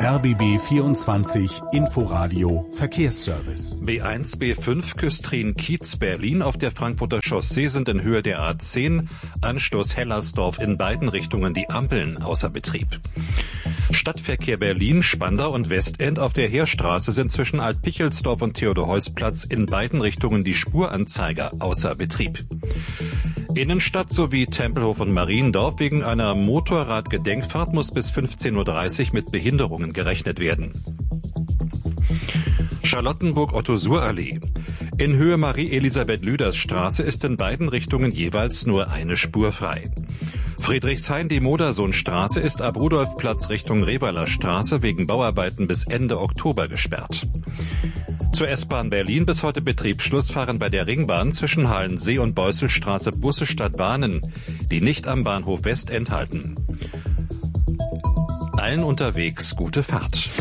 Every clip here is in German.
RBB 24 Inforadio Verkehrsservice. B1, B5 Küstrin-Kiez Berlin auf der Frankfurter Chaussee sind in Höhe der A10, Anschluss Hellersdorf in beiden Richtungen die Ampeln außer Betrieb. Stadtverkehr Berlin, Spandau und Westend auf der Heerstraße sind zwischen Alt-Pichelsdorf und Theodor-Heuss-Platz in beiden Richtungen die Spuranzeiger außer Betrieb. Innenstadt sowie Tempelhof und Mariendorf wegen einer Motorradgedenkfahrt muss bis 15:30 Uhr mit Behinderungen gerechnet werden. Charlottenburg-Otto-Suhr-Allee. In Höhe Marie-Elisabeth-Lüders-Straße ist in beiden Richtungen jeweils nur eine Spur frei. Friedrichshain, die Modersohnstraße ist ab Rudolfplatz Richtung Revaler Straße wegen Bauarbeiten bis Ende Oktober gesperrt. Zur S-Bahn Berlin bis heute Betriebsschluss fahren bei der Ringbahn zwischen Halensee und Beusselstraße Busse statt Bahnen, die nicht am Bahnhof Westend halten. Allen unterwegs gute Fahrt.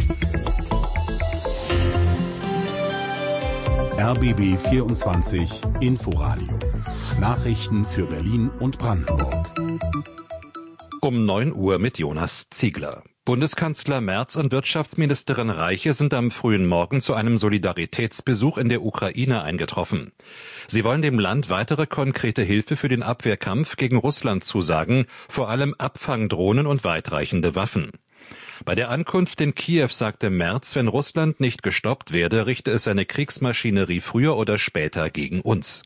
RBB 24 Inforadio. Nachrichten für Berlin und Brandenburg. Um 9 Uhr mit Jonas Ziegler. Bundeskanzler Merz und Wirtschaftsministerin Reiche sind am frühen Morgen zu einem Solidaritätsbesuch in der Ukraine eingetroffen. Sie wollen dem Land weitere konkrete Hilfe für den Abwehrkampf gegen Russland zusagen, vor allem Abfangdrohnen und weitreichende Waffen. Bei der Ankunft in Kiew sagte Merz, wenn Russland nicht gestoppt werde, richte es seine Kriegsmaschinerie früher oder später gegen uns.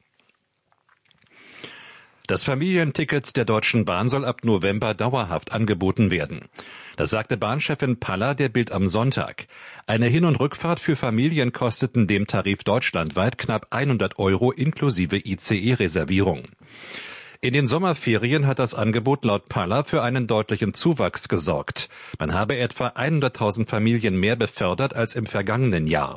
Das Familienticket der Deutschen Bahn soll ab November dauerhaft angeboten werden. Das sagte Bahnchefin Paller der Bild am Sonntag. Eine Hin- und Rückfahrt für Familien kosteten dem Tarif deutschlandweit knapp 100 € inklusive ICE-Reservierung. In den Sommerferien hat das Angebot laut Paller für einen deutlichen Zuwachs gesorgt. Man habe etwa 100.000 Familien mehr befördert als im vergangenen Jahr.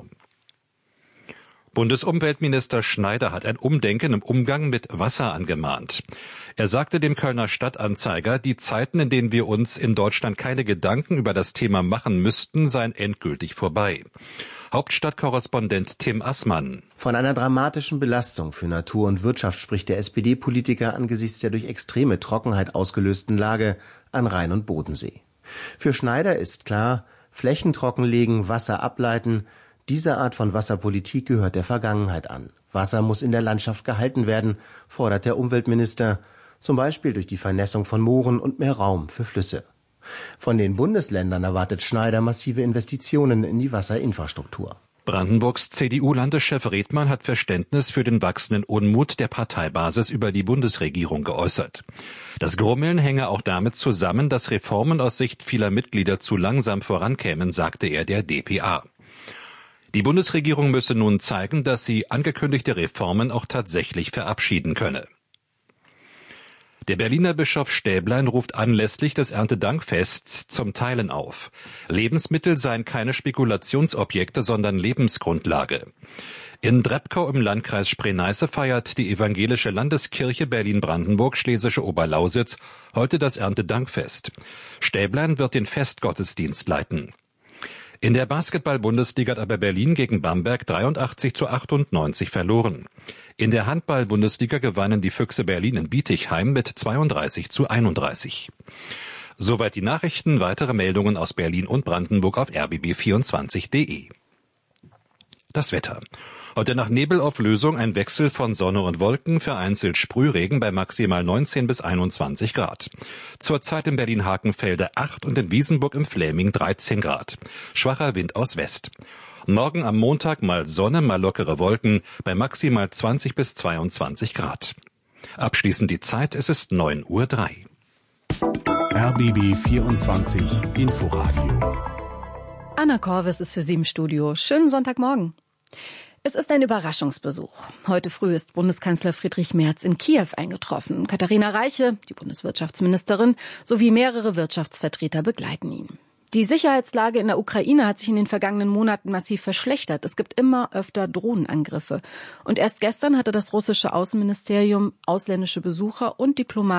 Bundesumweltminister Schneider hat ein Umdenken im Umgang mit Wasser angemahnt. Er sagte dem Kölner Stadtanzeiger, die Zeiten, in denen wir uns in Deutschland keine Gedanken über das Thema machen müssten, seien endgültig vorbei. Hauptstadtkorrespondent Tim Assmann. Von einer dramatischen Belastung für Natur und Wirtschaft spricht der SPD-Politiker angesichts der durch extreme Trockenheit ausgelösten Lage an Rhein und Bodensee. Für Schneider ist klar, Flächen trockenlegen, Wasser ableiten. Diese Art von Wasserpolitik gehört der Vergangenheit an. Wasser muss in der Landschaft gehalten werden, fordert der Umweltminister, zum Beispiel durch die Vernässung von Mooren und mehr Raum für Flüsse. Von den Bundesländern erwartet Schneider massive Investitionen in die Wasserinfrastruktur. Brandenburgs CDU-Landeschef Redmann hat Verständnis für den wachsenden Unmut der Parteibasis über die Bundesregierung geäußert. Das Grummeln hänge auch damit zusammen, dass Reformen aus Sicht vieler Mitglieder zu langsam vorankämen, sagte er der dpa. Die Bundesregierung müsse nun zeigen, dass sie angekündigte Reformen auch tatsächlich verabschieden könne. Der Berliner Bischof Stäblein ruft anlässlich des Erntedankfests zum Teilen auf. Lebensmittel seien keine Spekulationsobjekte, sondern Lebensgrundlage. In Drebkau im Landkreis Spree-Neiße feiert die evangelische Landeskirche Berlin-Brandenburg-Schlesische Oberlausitz heute das Erntedankfest. Stäblein wird den Festgottesdienst leiten. In der Basketball-Bundesliga hat aber Berlin gegen Bamberg 83:98 verloren. In der Handball-Bundesliga gewannen die Füchse Berlin in Bietigheim mit 32:31. Soweit die Nachrichten. Weitere Meldungen aus Berlin und Brandenburg auf rbb24.de. Das Wetter. Heute nach Nebelauflösung ein Wechsel von Sonne und Wolken, vereinzelt Sprühregen bei maximal 19 bis 21 Grad. Zurzeit in Berlin-Hakenfelde 8 und in Wiesenburg im Fläming 13 Grad. Schwacher Wind aus West. Morgen am Montag mal Sonne, mal lockere Wolken bei maximal 20 bis 22 Grad. Abschließend die Zeit, es ist 9:03 Uhr. RBB 24 Inforadio. Anna Korwes ist für Sie im Studio. Schönen Sonntagmorgen. Es ist ein Überraschungsbesuch. Heute früh ist Bundeskanzler Friedrich Merz in Kiew eingetroffen. Katharina Reiche, die Bundeswirtschaftsministerin, sowie mehrere Wirtschaftsvertreter begleiten ihn. Die Sicherheitslage in der Ukraine hat sich in den vergangenen Monaten massiv verschlechtert. Es gibt immer öfter Drohnenangriffe. Und erst gestern hatte das russische Außenministerium ausländische Besucher und Diplomaten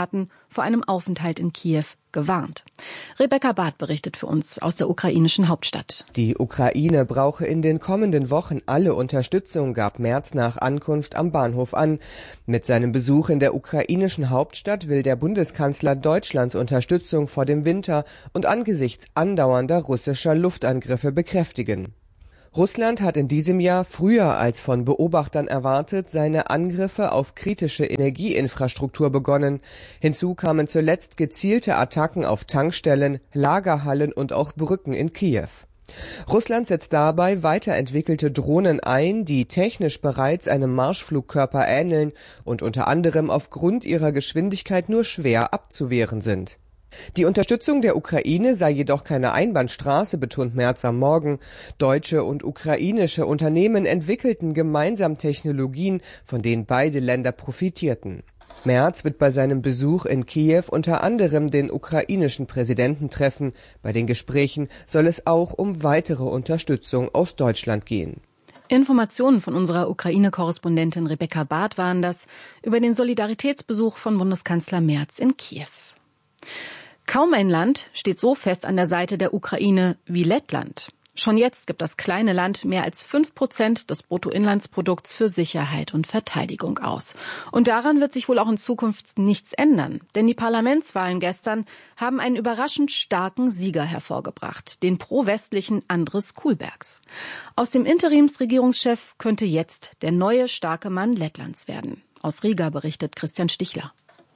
vor einem Aufenthalt in Kiew gewarnt. Rebecca Barth berichtet für uns aus der ukrainischen Hauptstadt. Die Ukraine brauche in den kommenden Wochen alle Unterstützung, gab Merz nach Ankunft am Bahnhof an. Mit seinem Besuch in der ukrainischen Hauptstadt will der Bundeskanzler Deutschlands Unterstützung vor dem Winter und angesichts andauernder russischer Luftangriffe bekräftigen. Russland hat in diesem Jahr früher als von Beobachtern erwartet seine Angriffe auf kritische Energieinfrastruktur begonnen. Hinzu kamen zuletzt gezielte Attacken auf Tankstellen, Lagerhallen und auch Brücken in Kiew. Russland setzt dabei weiterentwickelte Drohnen ein, die technisch bereits einem Marschflugkörper ähneln und unter anderem aufgrund ihrer Geschwindigkeit nur schwer abzuwehren sind. Die Unterstützung der Ukraine sei jedoch keine Einbahnstraße, betont Merz am Morgen. Deutsche und ukrainische Unternehmen entwickelten gemeinsam Technologien, von denen beide Länder profitierten. Merz wird bei seinem Besuch in Kiew unter anderem den ukrainischen Präsidenten treffen. Bei den Gesprächen soll es auch um weitere Unterstützung aus Deutschland gehen. Informationen von unserer Ukraine-Korrespondentin Rebecca Barth waren das über den Solidaritätsbesuch von Bundeskanzler Merz in Kiew. Kaum ein Land steht so fest an der Seite der Ukraine wie Lettland. Schon jetzt gibt das kleine Land mehr als 5% des Bruttoinlandsprodukts für Sicherheit und Verteidigung aus. Und daran wird sich wohl auch in Zukunft nichts ändern. Denn die Parlamentswahlen gestern haben einen überraschend starken Sieger hervorgebracht, den pro-westlichen Andris Kulbergs. Aus dem Interimsregierungschef könnte jetzt der neue starke Mann Lettlands werden. Aus Riga berichtet Christian Stichler.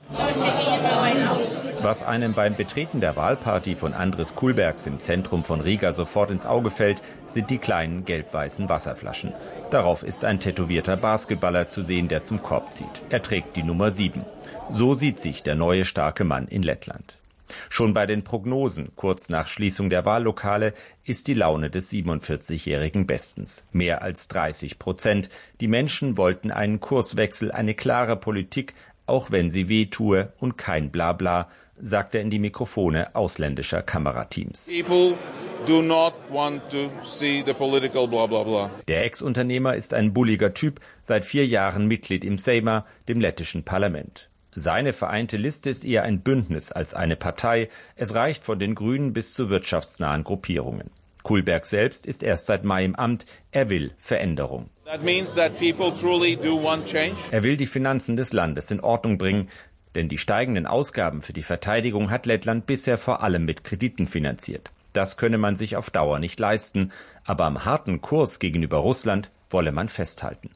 Was einem beim Betreten der Wahlparty von Andris Kulbergs im Zentrum von Riga sofort ins Auge fällt, sind die kleinen gelb-weißen Wasserflaschen. Darauf ist ein tätowierter Basketballer zu sehen, der zum Korb zieht. Er trägt die Nummer 7. So sieht sich der neue starke Mann in Lettland. Schon bei den Prognosen, kurz nach Schließung der Wahllokale, ist die Laune des 47-Jährigen bestens. Mehr als 30%. Die Menschen wollten einen Kurswechsel, eine klare Politik, auch wenn sie weh tue und kein Blabla, sagt er in die Mikrofone ausländischer Kamerateams. Der Ex-Unternehmer ist ein bulliger Typ, seit 4 Jahren Mitglied im Sejma, dem lettischen Parlament. Seine vereinte Liste ist eher ein Bündnis als eine Partei. Es reicht von den Grünen bis zu wirtschaftsnahen Gruppierungen. Kulberg selbst ist erst seit Mai im Amt. Er will Veränderung. Er will die Finanzen des Landes in Ordnung bringen, denn die steigenden Ausgaben für die Verteidigung hat Lettland bisher vor allem mit Krediten finanziert. Das könne man sich auf Dauer nicht leisten, aber am harten Kurs gegenüber Russland wolle man festhalten.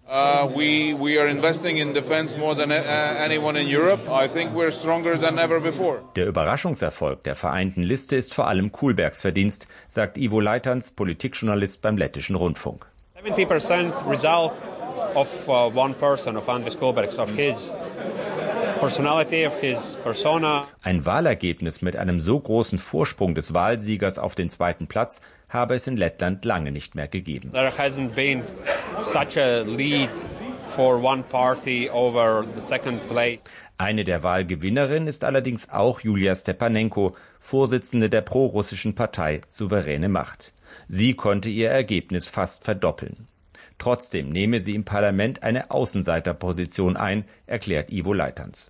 Der Überraschungserfolg der vereinten Liste ist vor allem Kulbergs Verdienst, sagt Ivo Leitans, Politikjournalist beim lettischen Rundfunk. 70% result of one person, of Andris Kulbergs, of his personality, of his persona. Ein Wahlergebnis mit einem so großen Vorsprung des Wahlsiegers auf den zweiten Platz habe es in Lettland lange nicht mehr gegeben. There hasn't been such a lead for one party over the second place. Eine der Wahlgewinnerinnen ist allerdings auch Julia Stepanenko, Vorsitzende der prorussischen Partei Souveräne Macht. Sie konnte ihr Ergebnis fast verdoppeln. Trotzdem nehme sie im Parlament eine Außenseiterposition ein, erklärt Ivo Leitans.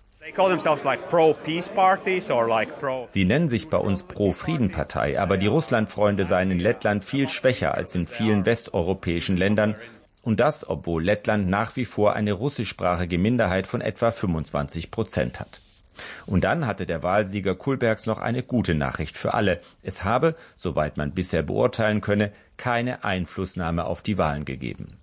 Sie nennen sich bei uns Pro-Frieden-Partei, aber die Russlandfreunde seien in Lettland viel schwächer als in vielen westeuropäischen Ländern. Und das, obwohl Lettland nach wie vor eine russischsprachige Minderheit von etwa 25% hat. Und dann hatte der Wahlsieger Kulbergs noch eine gute Nachricht für alle. Es habe, soweit man bisher beurteilen könne, keine Einflussnahme auf die Wahlen gegeben.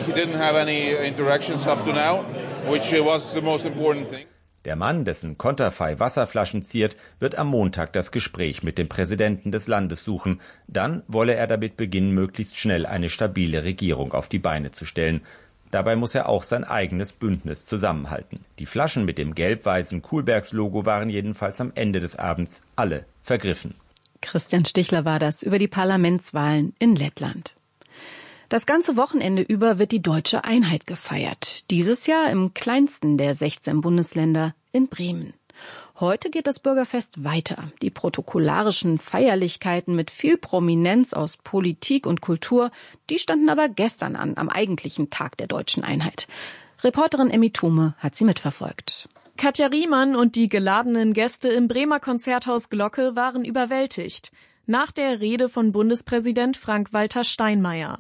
Der Mann, dessen Konterfei Wasserflaschen ziert, wird am Montag das Gespräch mit dem Präsidenten des Landes suchen. Dann wolle er damit beginnen, möglichst schnell eine stabile Regierung auf die Beine zu stellen. Dabei muss er auch sein eigenes Bündnis zusammenhalten. Die Flaschen mit dem gelb-weißen Kulbergs-Logo waren jedenfalls am Ende des Abends alle vergriffen. Christian Stichler war das über die Parlamentswahlen in Lettland. Das ganze Wochenende über wird die Deutsche Einheit gefeiert. Dieses Jahr im kleinsten der 16 Bundesländer in Bremen. Heute geht das Bürgerfest weiter. Die protokollarischen Feierlichkeiten mit viel Prominenz aus Politik und Kultur, die standen aber gestern an, am eigentlichen Tag der Deutschen Einheit. Reporterin Emmy Thume hat sie mitverfolgt. Katja Riemann und die geladenen Gäste im Bremer Konzerthaus Glocke waren überwältigt. Nach der Rede von Bundespräsident Frank-Walter Steinmeier.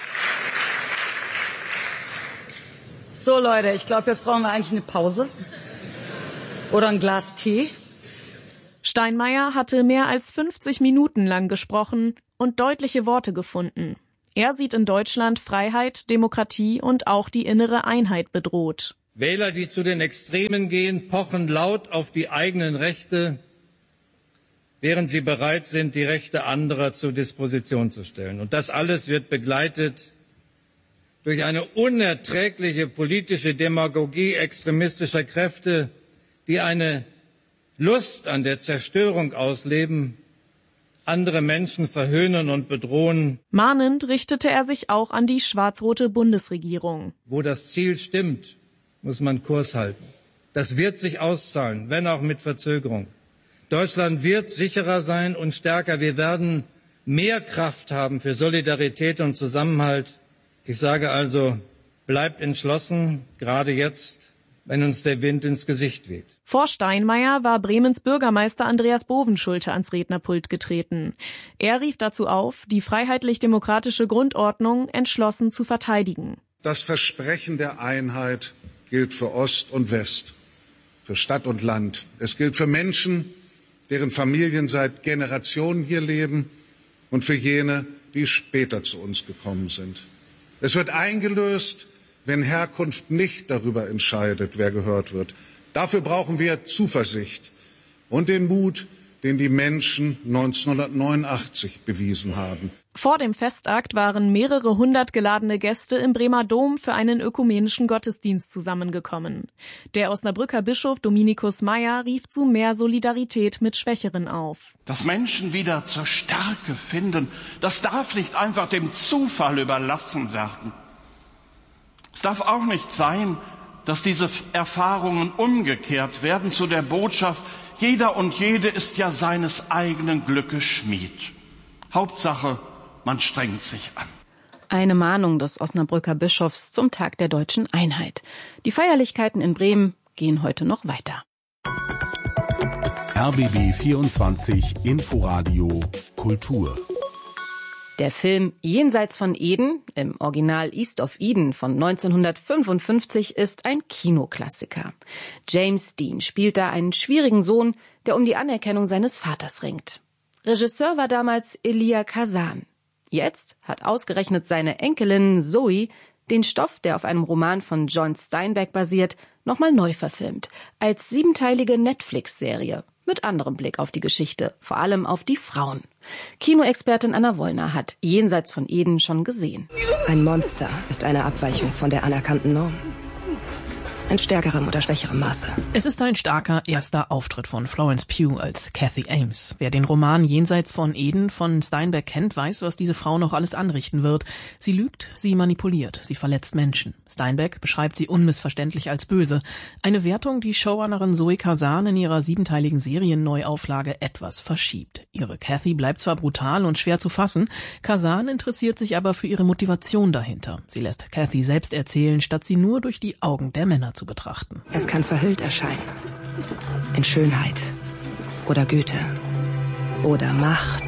So Leute, ich glaube, jetzt brauchen wir eigentlich eine Pause. Oder ein Glas Tee. Steinmeier hatte mehr als 50 Minuten lang gesprochen und deutliche Worte gefunden. Er sieht in Deutschland Freiheit, Demokratie und auch die innere Einheit bedroht. Wähler, die zu den Extremen gehen, pochen laut auf die eigenen Rechte, während sie bereit sind, die Rechte anderer zur Disposition zu stellen. Und das alles wird begleitet durch eine unerträgliche politische Demagogie extremistischer Kräfte, die eine Lust an der Zerstörung ausleben, andere Menschen verhöhnen und bedrohen. Mahnend richtete er sich auch an die schwarz-rote Bundesregierung. Wo das Ziel stimmt, muss man Kurs halten. Das wird sich auszahlen, wenn auch mit Verzögerung. Deutschland wird sicherer sein und stärker. Wir werden mehr Kraft haben für Solidarität und Zusammenhalt. Ich sage also, bleibt entschlossen, gerade jetzt, wenn uns der Wind ins Gesicht weht. Vor Steinmeier war Bremens Bürgermeister Andreas Bovenschulte ans Rednerpult getreten. Er rief dazu auf, die freiheitlich-demokratische Grundordnung entschlossen zu verteidigen. Das Versprechen der Einheit gilt für Ost und West, für Stadt und Land. Es gilt für Menschen, deren Familien seit Generationen hier leben, und für jene, die später zu uns gekommen sind. Es wird eingelöst, wenn Herkunft nicht darüber entscheidet, wer gehört wird. Dafür brauchen wir Zuversicht und den Mut, den die Menschen 1989 bewiesen haben. Vor dem Festakt waren mehrere hundert geladene Gäste im Bremer Dom für einen ökumenischen Gottesdienst zusammengekommen. Der Osnabrücker Bischof Dominikus Meyer rief zu mehr Solidarität mit Schwächeren auf. Dass Menschen wieder zur Stärke finden, das darf nicht einfach dem Zufall überlassen werden. Es darf auch nicht sein, dass diese Erfahrungen umgekehrt werden zu der Botschaft, jeder und jede ist ja seines eigenen Glückes Schmied. Hauptsache, man strengt sich an. Eine Mahnung des Osnabrücker Bischofs zum Tag der deutschen Einheit. Die Feierlichkeiten in Bremen gehen heute noch weiter. RBB 24 Inforadio Kultur. Der Film Jenseits von Eden, im Original East of Eden von 1955, ist ein Kinoklassiker. James Dean spielt da einen schwierigen Sohn, der um die Anerkennung seines Vaters ringt. Regisseur war damals Elia Kazan. Jetzt hat ausgerechnet seine Enkelin Zoe den Stoff, der auf einem Roman von John Steinbeck basiert, nochmal neu verfilmt, als 7-teilige Netflix-Serie. Mit anderem Blick auf die Geschichte, vor allem auf die Frauen. Kinoexpertin Anna Wollner hat Jenseits von Eden schon gesehen. Ein Monster ist eine Abweichung von der anerkannten Norm. In stärkerem oder schwächerem Maße. Es ist ein starker erster Auftritt von Florence Pugh als Kathy Ames. Wer den Roman Jenseits von Eden von Steinbeck kennt, weiß, was diese Frau noch alles anrichten wird. Sie lügt, sie manipuliert, sie verletzt Menschen. Steinbeck beschreibt sie unmissverständlich als böse. Eine Wertung, die Showrunnerin Zoe Kazan in ihrer 7-teiligen Serienneuauflage etwas verschiebt. Ihre Kathy bleibt zwar brutal und schwer zu fassen, Kazan interessiert sich aber für ihre Motivation dahinter. Sie lässt Kathy selbst erzählen, statt sie nur durch die Augen der Männer zu betrachten. Es kann verhüllt erscheinen. In Schönheit oder Güte oder Macht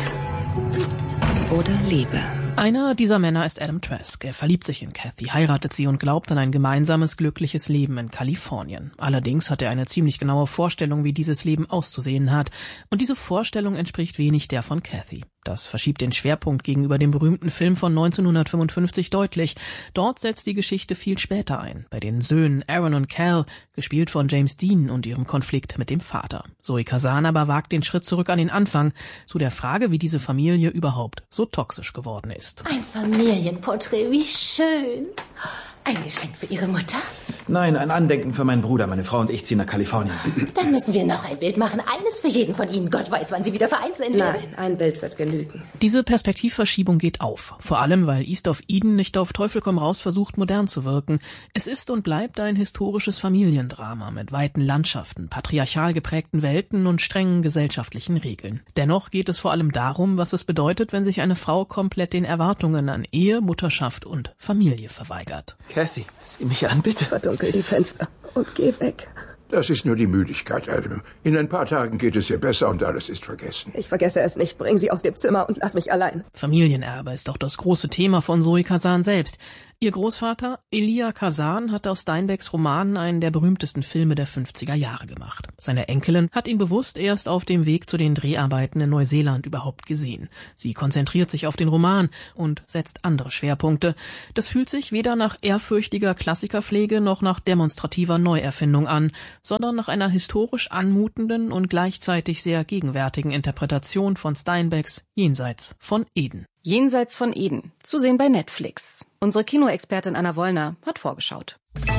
oder Liebe. Einer dieser Männer ist Adam Trask. Er verliebt sich in Kathy, heiratet sie und glaubt an ein gemeinsames, glückliches Leben in Kalifornien. Allerdings hat er eine ziemlich genaue Vorstellung, wie dieses Leben auszusehen hat. Und diese Vorstellung entspricht wenig der von Kathy. Das verschiebt den Schwerpunkt gegenüber dem berühmten Film von 1955 deutlich. Dort setzt die Geschichte viel später ein, bei den Söhnen Aaron und Cal, gespielt von James Dean, und ihrem Konflikt mit dem Vater. Zoe Kazan aber wagt den Schritt zurück an den Anfang, zu der Frage, wie diese Familie überhaupt so toxisch geworden ist. Ein Familienporträt, wie schön. Ein Geschenk für Ihre Mutter? Nein, ein Andenken für meinen Bruder. Meine Frau und ich ziehen nach Kalifornien. Dann müssen wir noch ein Bild machen. Eines für jeden von Ihnen. Gott weiß, wann Sie wieder vereint sind. Nein, ein Bild wird genügen. Diese Perspektivverschiebung geht auf. Vor allem, weil East of Eden nicht auf Teufel komm raus versucht, modern zu wirken. Es ist und bleibt ein historisches Familiendrama mit weiten Landschaften, patriarchal geprägten Welten und strengen gesellschaftlichen Regeln. Dennoch geht es vor allem darum, was es bedeutet, wenn sich eine Frau komplett den Erwartungen an Ehe, Mutterschaft und Familie verweigert. Kathy, sieh mich an, bitte. Verdunkel die Fenster und geh weg. Das ist nur die Müdigkeit, Adam. In ein paar Tagen geht es ihr besser und alles ist vergessen. Ich vergesse es nicht. Bring sie aus dem Zimmer und lass mich allein. Familienerbe ist auch das große Thema von Zoe Kazan selbst. Ihr Großvater, Elia Kazan, hat aus Steinbecks Romanen einen der berühmtesten Filme der 50er Jahre gemacht. Seine Enkelin hat ihn bewusst erst auf dem Weg zu den Dreharbeiten in Neuseeland überhaupt gesehen. Sie konzentriert sich auf den Roman und setzt andere Schwerpunkte. Das fühlt sich weder nach ehrfürchtiger Klassikerpflege noch nach demonstrativer Neuerfindung an, sondern nach einer historisch anmutenden und gleichzeitig sehr gegenwärtigen Interpretation von Steinbecks Jenseits von Eden. Jenseits von Eden, zu sehen bei Netflix. Unsere Kinoexpertin Anna Wollner hat vorgeschaut.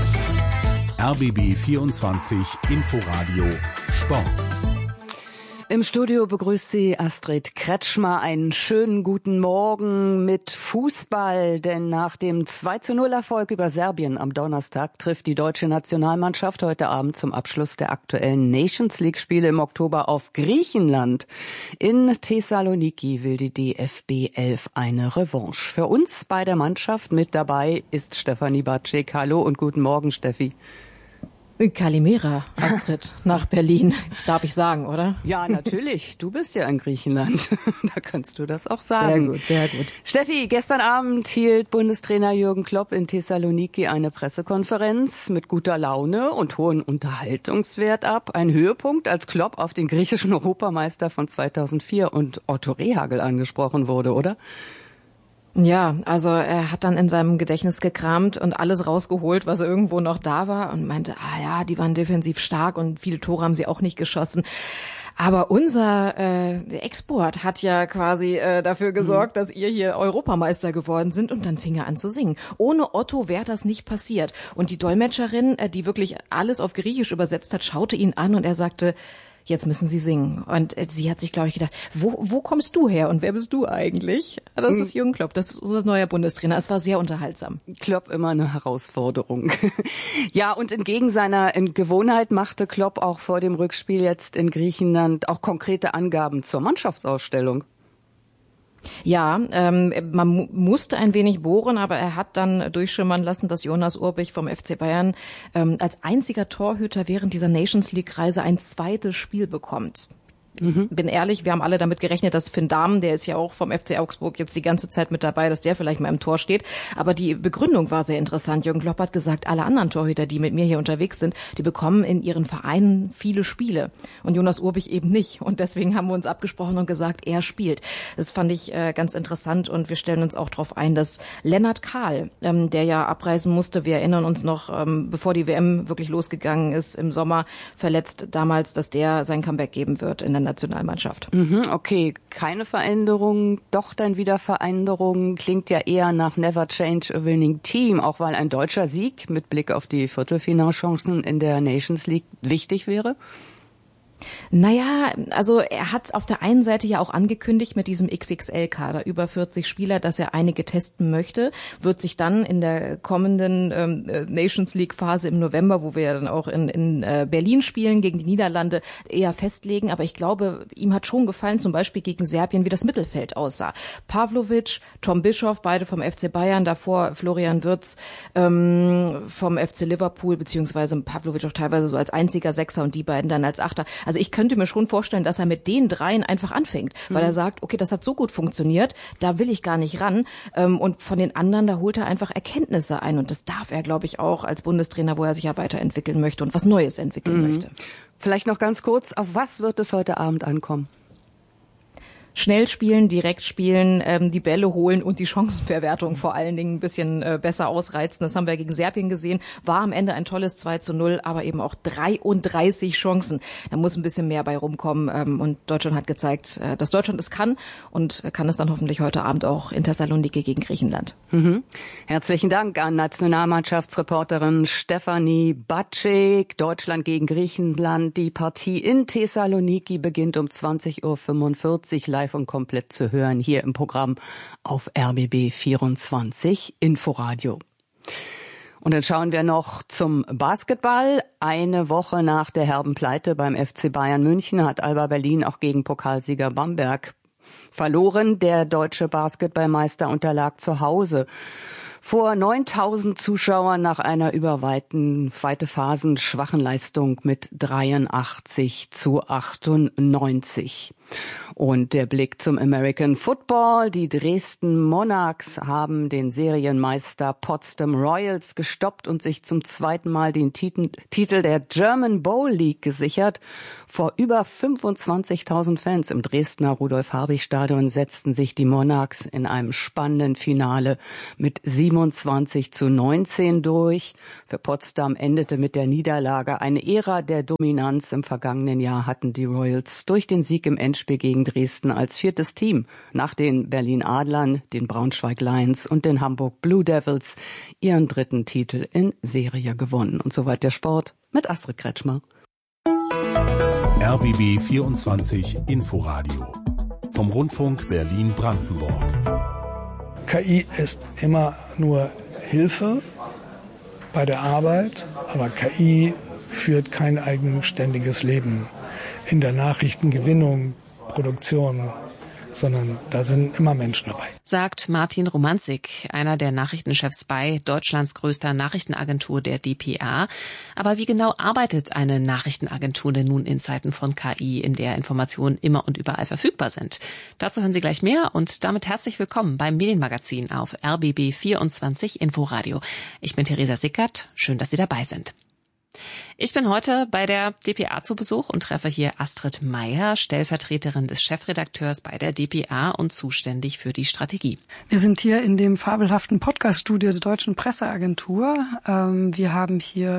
RBB 24 Inforadio Sport. Im Studio begrüßt sie Astrid Kretschmer. Einen schönen guten Morgen mit Fußball, denn nach dem 2:0-Erfolg über Serbien am Donnerstag trifft die deutsche Nationalmannschaft heute Abend zum Abschluss der aktuellen Nations-League-Spiele im Oktober auf Griechenland. In Thessaloniki will die DFB 11 eine Revanche. Für uns bei der Mannschaft mit dabei ist Stefanie Batschek. Hallo und guten Morgen, Steffi. Kalimera, Astrid, nach Berlin, darf ich sagen, oder? Ja, natürlich. Du bist ja in Griechenland. Da kannst du das auch sagen. Sehr gut, sehr gut. Steffi, gestern Abend hielt Bundestrainer Jürgen Klopp in Thessaloniki eine Pressekonferenz mit guter Laune und hohem Unterhaltungswert ab. Ein Höhepunkt, als Klopp auf den griechischen Europameister von 2004 und Otto Rehhagel angesprochen wurde, oder? Ja, also er hat dann in seinem Gedächtnis gekramt und alles rausgeholt, was irgendwo noch da war und meinte, die waren defensiv stark und viele Tore haben sie auch nicht geschossen. Aber unser Export hat ja quasi dafür gesorgt, dass ihr hier Europameister geworden sind, und dann fing er an zu singen. Ohne Otto wäre das nicht passiert. Und die Dolmetscherin, die wirklich alles auf Griechisch übersetzt hat, schaute ihn an und er sagte, jetzt müssen Sie singen. Und sie hat sich, glaube ich, gedacht, wo kommst du her und wer bist du eigentlich? Das ist Jürgen Klopp, das ist unser neuer Bundestrainer. Es war sehr unterhaltsam. Klopp immer eine Herausforderung. Ja, und entgegen seiner Gewohnheit machte Klopp auch vor dem Rückspiel jetzt in Griechenland auch konkrete Angaben zur Mannschaftsausstellung. Ja, man musste ein wenig bohren, aber er hat dann durchschimmern lassen, dass Jonas Urbich vom FC Bayern als einziger Torhüter während dieser Nations League-Reise ein zweites Spiel bekommt. Ich bin ehrlich, wir haben alle damit gerechnet, dass Finn Dahmen, der ist ja auch vom FC Augsburg jetzt die ganze Zeit mit dabei, dass der vielleicht mal im Tor steht. Aber die Begründung war sehr interessant. Jürgen Klopp hat gesagt, alle anderen Torhüter, die mit mir hier unterwegs sind, die bekommen in ihren Vereinen viele Spiele. Und Jonas Urbich eben nicht. Und deswegen haben wir uns abgesprochen und gesagt, er spielt. Das fand ich ganz interessant. Und wir stellen uns auch darauf ein, dass Lennart Kahl, der ja abreisen musste, wir erinnern uns noch, bevor die WM wirklich losgegangen ist, im Sommer verletzt damals, dass der sein Comeback geben wird in der Nationalmannschaft. Okay, keine Veränderung, doch dann wieder Veränderung. Klingt ja eher nach Never Change a Winning Team, auch weil ein deutscher Sieg mit Blick auf die Viertelfinalchancen in der Nations League wichtig wäre. Naja, also er hat auf der einen Seite ja auch angekündigt mit diesem XXL-Kader, über 40 Spieler, dass er einige testen möchte, wird sich dann in der kommenden Nations League-Phase im November, wo wir ja dann auch in Berlin spielen, gegen die Niederlande, eher festlegen. Aber ich glaube, ihm hat schon gefallen, zum Beispiel gegen Serbien, wie das Mittelfeld aussah. Pavlovic, Tom Bischoff, beide vom FC Bayern, davor Florian Wirtz vom FC Liverpool, beziehungsweise Pavlovic auch teilweise so als einziger Sechser und die beiden dann als Achter. Also ich könnte mir schon vorstellen, dass er mit den dreien einfach anfängt, weil er sagt, okay, das hat so gut funktioniert, da will ich gar nicht ran. Und von den anderen, da holt er einfach Erkenntnisse ein. Und das darf er, glaube ich, auch als Bundestrainer, wo er sich ja weiterentwickeln möchte und was Neues entwickeln möchte. Vielleicht noch ganz kurz, auf was wird es heute Abend ankommen? Schnell spielen, direkt spielen, die Bälle holen und die Chancenverwertung vor allen Dingen ein bisschen besser ausreizen. Das haben wir gegen Serbien gesehen. War am Ende ein tolles 2:0, aber eben auch 33 Chancen. Da muss ein bisschen mehr bei rumkommen. Und Deutschland hat gezeigt, dass Deutschland es kann und kann es dann hoffentlich heute Abend auch in Thessaloniki gegen Griechenland. Herzlichen Dank an Nationalmannschaftsreporterin Stefanie Batschek. Deutschland gegen Griechenland. Die Partie in Thessaloniki beginnt um 20:45 Uhr live und komplett zu hören hier im Programm auf RBB 24 Inforadio. Und dann schauen wir noch zum Basketball. Eine Woche nach der herben Pleite beim FC Bayern München hat Alba Berlin auch gegen Pokalsieger Bamberg verloren. Der deutsche Basketballmeister unterlag zu Hause Vor 9.000 Zuschauern nach einer über weite Phasen schwachen Leistung mit 83-98. Und der Blick zum American Football. Die Dresden Monarchs haben den Serienmeister Potsdam Royals gestoppt und sich zum zweiten Mal den Titel der German Bowl League gesichert. Vor über 25.000 Fans im Dresdner Rudolf-Hartwig-Stadion setzten sich die Monarchs in einem spannenden Finale mit 27-19 durch. Für Potsdam endete mit der Niederlage eine Ära der Dominanz. Im vergangenen Jahr hatten die Royals durch den Sieg im Endspiel gegen Dresden als viertes Team nach den Berlin Adlern, den Braunschweig Lions und den Hamburg Blue Devils ihren dritten Titel in Serie gewonnen. Und soweit der Sport mit Astrid Kretschmer. RBB 24 Inforadio vom Rundfunk Berlin-Brandenburg. KI ist immer nur Hilfe bei der Arbeit, aber KI führt kein eigenständiges Leben in der Nachrichtengewinnung, Produktion, sondern da sind immer Menschen dabei. Sagt Martin Romanzig, einer der Nachrichtenchefs bei Deutschlands größter Nachrichtenagentur, der dpa. Aber wie genau arbeitet eine Nachrichtenagentur denn nun in Zeiten von KI, in der Informationen immer und überall verfügbar sind? Dazu hören Sie gleich mehr und damit herzlich willkommen beim Medienmagazin auf RBB 24 Inforadio. Ich bin Theresa Sickert, schön, dass Sie dabei sind. Ich bin heute bei der dpa zu Besuch und treffe hier Astrid Meier, Stellvertreterin des Chefredakteurs bei der dpa und zuständig für die Strategie. Wir sind hier in dem fabelhaften Podcaststudio der Deutschen Presseagentur. Wir haben hier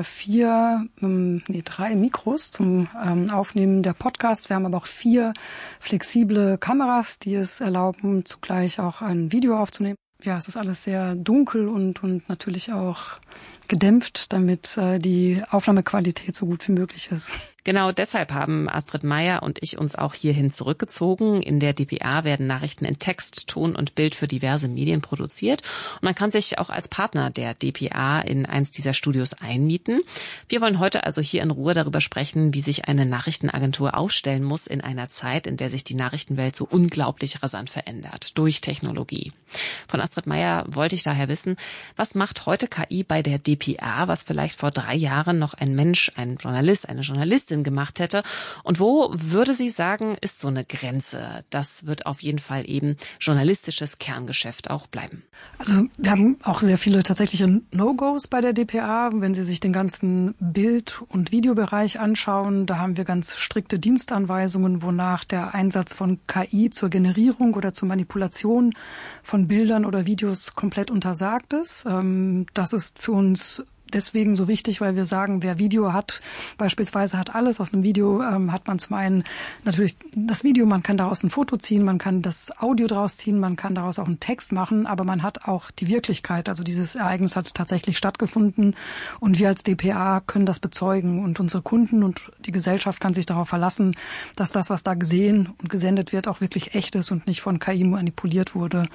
drei Mikros zum Aufnehmen der Podcasts. Wir haben aber auch 4 flexible Kameras, die es erlauben, zugleich auch ein Video aufzunehmen. Ja, es ist alles sehr dunkel und natürlich auch gedämpft, damit die Aufnahmequalität so gut wie möglich ist. Genau deshalb haben Astrid Meier und ich uns auch hierhin zurückgezogen. In der dpa werden Nachrichten in Text, Ton und Bild für diverse Medien produziert. Und man kann sich auch als Partner der dpa in eins dieser Studios einmieten. Wir wollen heute also hier in Ruhe darüber sprechen, wie sich eine Nachrichtenagentur aufstellen muss in einer Zeit, in der sich die Nachrichtenwelt so unglaublich rasant verändert durch Technologie. Von Astrid Meier wollte ich daher wissen, was macht heute KI bei der dpa, was vielleicht vor 3 Jahren noch ein Mensch, ein Journalist, eine Journalistin gemacht hätte. Und wo würde sie sagen, ist so eine Grenze? Das wird auf jeden Fall eben journalistisches Kerngeschäft auch bleiben. Also wir haben auch sehr viele tatsächliche No-Gos bei der dpa. Wenn Sie sich den ganzen Bild- und Videobereich anschauen, da haben wir ganz strikte Dienstanweisungen, wonach der Einsatz von KI zur Generierung oder zur Manipulation von Bildern oder Videos komplett untersagt ist. Das ist für uns deswegen so wichtig, weil wir sagen, wer Video hat, beispielsweise hat alles. Aus einem Video hat man zum einen natürlich das Video, man kann daraus ein Foto ziehen, man kann das Audio draus ziehen, man kann daraus auch einen Text machen, aber man hat auch die Wirklichkeit. Also dieses Ereignis hat tatsächlich stattgefunden und wir als dpa können das bezeugen und unsere Kunden und die Gesellschaft kann sich darauf verlassen, dass das, was da gesehen und gesendet wird, auch wirklich echt ist und nicht von KI manipuliert wurde.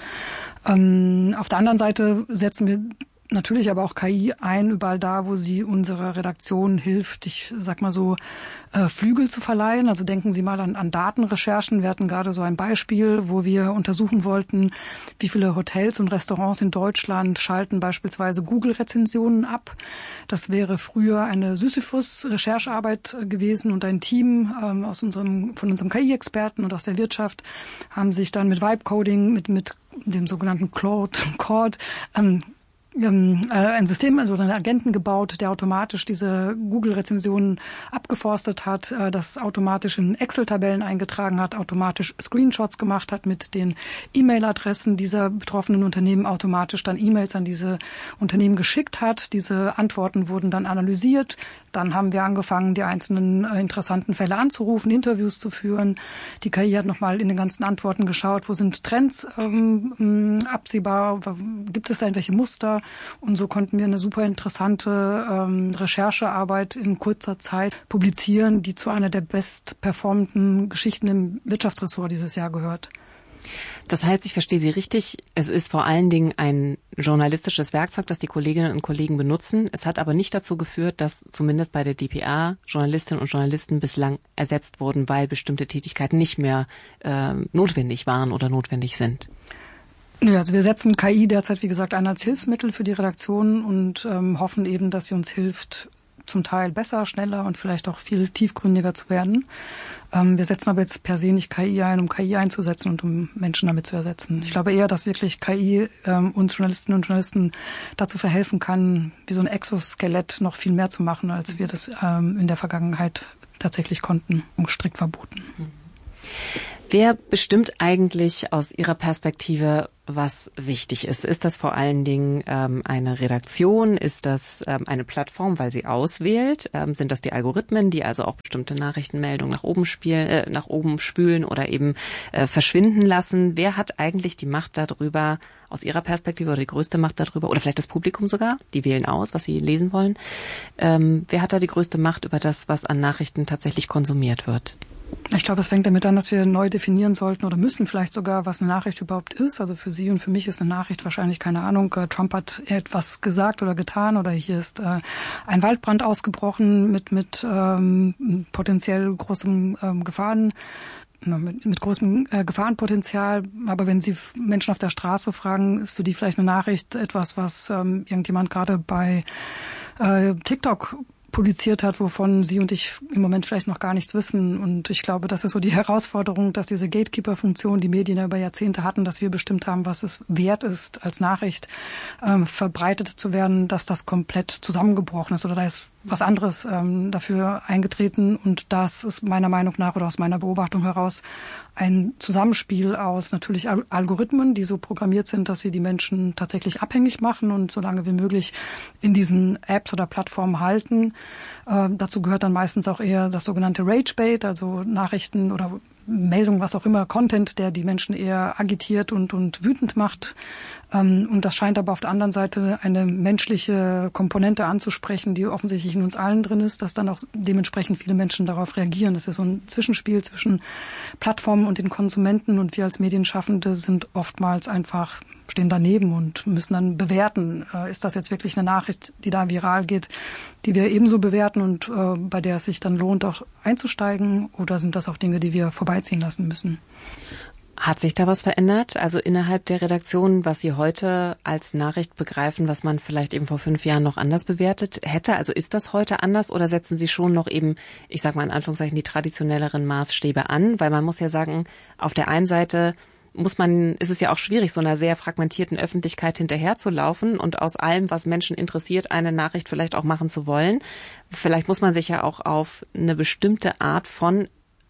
Auf der anderen Seite setzen wir natürlich aber auch KI ein, überall da, wo sie unserer Redaktion hilft, ich sag mal so, Flügel zu verleihen. Also denken Sie mal an Datenrecherchen. Wir hatten gerade so ein Beispiel, wo wir untersuchen wollten, wie viele Hotels und Restaurants in Deutschland schalten beispielsweise Google-Rezensionen ab. Das wäre früher eine Sisyphus-Recherchearbeit gewesen und ein Team von unserem KI-Experten und aus der Wirtschaft haben sich dann mit Vibe-Coding, mit dem sogenannten Claude, ein System, also einen Agenten gebaut, der automatisch diese Google-Rezensionen abgeforstet hat, das automatisch in Excel-Tabellen eingetragen hat, automatisch Screenshots gemacht hat mit den E-Mail-Adressen dieser betroffenen Unternehmen, automatisch dann E-Mails an diese Unternehmen geschickt hat. Diese Antworten wurden dann analysiert. Dann haben wir angefangen, die einzelnen interessanten Fälle anzurufen, Interviews zu führen. Die KI hat nochmal in den ganzen Antworten geschaut, wo sind Trends absehbar, gibt es da irgendwelche Muster? Und so konnten wir eine super interessante Recherchearbeit in kurzer Zeit publizieren, die zu einer der bestperformten Geschichten im Wirtschaftsressort dieses Jahr gehört. Das heißt, ich verstehe Sie richtig, es ist vor allen Dingen ein journalistisches Werkzeug, das die Kolleginnen und Kollegen benutzen. Es hat aber nicht dazu geführt, dass zumindest bei der dpa Journalistinnen und Journalisten bislang ersetzt wurden, weil bestimmte Tätigkeiten nicht mehr notwendig waren oder notwendig sind. Ja, also wir setzen KI derzeit, wie gesagt, ein als Hilfsmittel für die Redaktion und hoffen eben, dass sie uns hilft, zum Teil besser, schneller und vielleicht auch viel tiefgründiger zu werden. Wir setzen aber jetzt per se nicht KI ein, um KI einzusetzen und um Menschen damit zu ersetzen. Ich glaube eher, dass wirklich KI uns Journalistinnen und Journalisten dazu verhelfen kann, wie so ein Exoskelett noch viel mehr zu machen, als wir das in der Vergangenheit tatsächlich konnten und strikt verboten. Wer bestimmt eigentlich aus Ihrer Perspektive, was wichtig ist? Ist das vor allen Dingen eine Redaktion? Ist das eine Plattform, weil sie auswählt? Sind das die Algorithmen, die also auch bestimmte Nachrichtenmeldungen nach oben spülen oder eben verschwinden lassen? Wer hat eigentlich die Macht darüber, aus Ihrer Perspektive, oder die größte Macht darüber? Oder vielleicht das Publikum sogar? Die wählen aus, was sie lesen wollen. Wer hat da die größte Macht über das, was an Nachrichten tatsächlich konsumiert wird? Ich glaube, es fängt damit an, dass wir neu definieren sollten oder müssen vielleicht sogar, was eine Nachricht überhaupt ist. Also für Sie und für mich ist eine Nachricht wahrscheinlich, keine Ahnung, Trump hat etwas gesagt oder getan oder hier ist ein Waldbrand ausgebrochen mit potenziell großen Gefahren. Mit großem Gefahrenpotenzial. Aber wenn Sie Menschen auf der Straße fragen, ist für die vielleicht eine Nachricht etwas, was irgendjemand gerade bei TikTok publiziert hat, wovon Sie und ich im Moment vielleicht noch gar nichts wissen. Und ich glaube, das ist so die Herausforderung, dass diese Gatekeeper-Funktion, die Medien ja über Jahrzehnte hatten, dass wir bestimmt haben, was es wert ist, als Nachricht verbreitet zu werden, dass das komplett zusammengebrochen ist oder da ist was anderes dafür eingetreten. Und das ist meiner Meinung nach oder aus meiner Beobachtung heraus ein Zusammenspiel aus natürlich Algorithmen, die so programmiert sind, dass sie die Menschen tatsächlich abhängig machen und so lange wie möglich in diesen Apps oder Plattformen halten. Dazu gehört dann meistens auch eher das sogenannte Ragebait, also Nachrichten oder Meldungen, was auch immer, Content, der die Menschen eher agitiert und wütend macht. Und das scheint aber auf der anderen Seite eine menschliche Komponente anzusprechen, die offensichtlich in uns allen drin ist, dass dann auch dementsprechend viele Menschen darauf reagieren. Das ist so ein Zwischenspiel zwischen Plattformen und den Konsumenten und wir als Medienschaffende sind oftmals einfach stehen daneben und müssen dann bewerten, ist das jetzt wirklich eine Nachricht, die da viral geht, die wir ebenso bewerten und bei der es sich dann lohnt, auch einzusteigen, oder sind das auch Dinge, die wir vorbeiziehen lassen müssen? Hat sich da was verändert? Also innerhalb der Redaktion, was Sie heute als Nachricht begreifen, was man vielleicht eben vor 5 Jahren noch anders bewertet hätte? Also ist das heute anders oder setzen Sie schon noch eben, ich sag mal in Anführungszeichen, die traditionelleren Maßstäbe an? Weil man muss ja sagen, auf der einen Seite ist es ja auch schwierig, so einer sehr fragmentierten Öffentlichkeit hinterherzulaufen und aus allem, was Menschen interessiert, eine Nachricht vielleicht auch machen zu wollen. Vielleicht muss man sich ja auch auf eine bestimmte Art von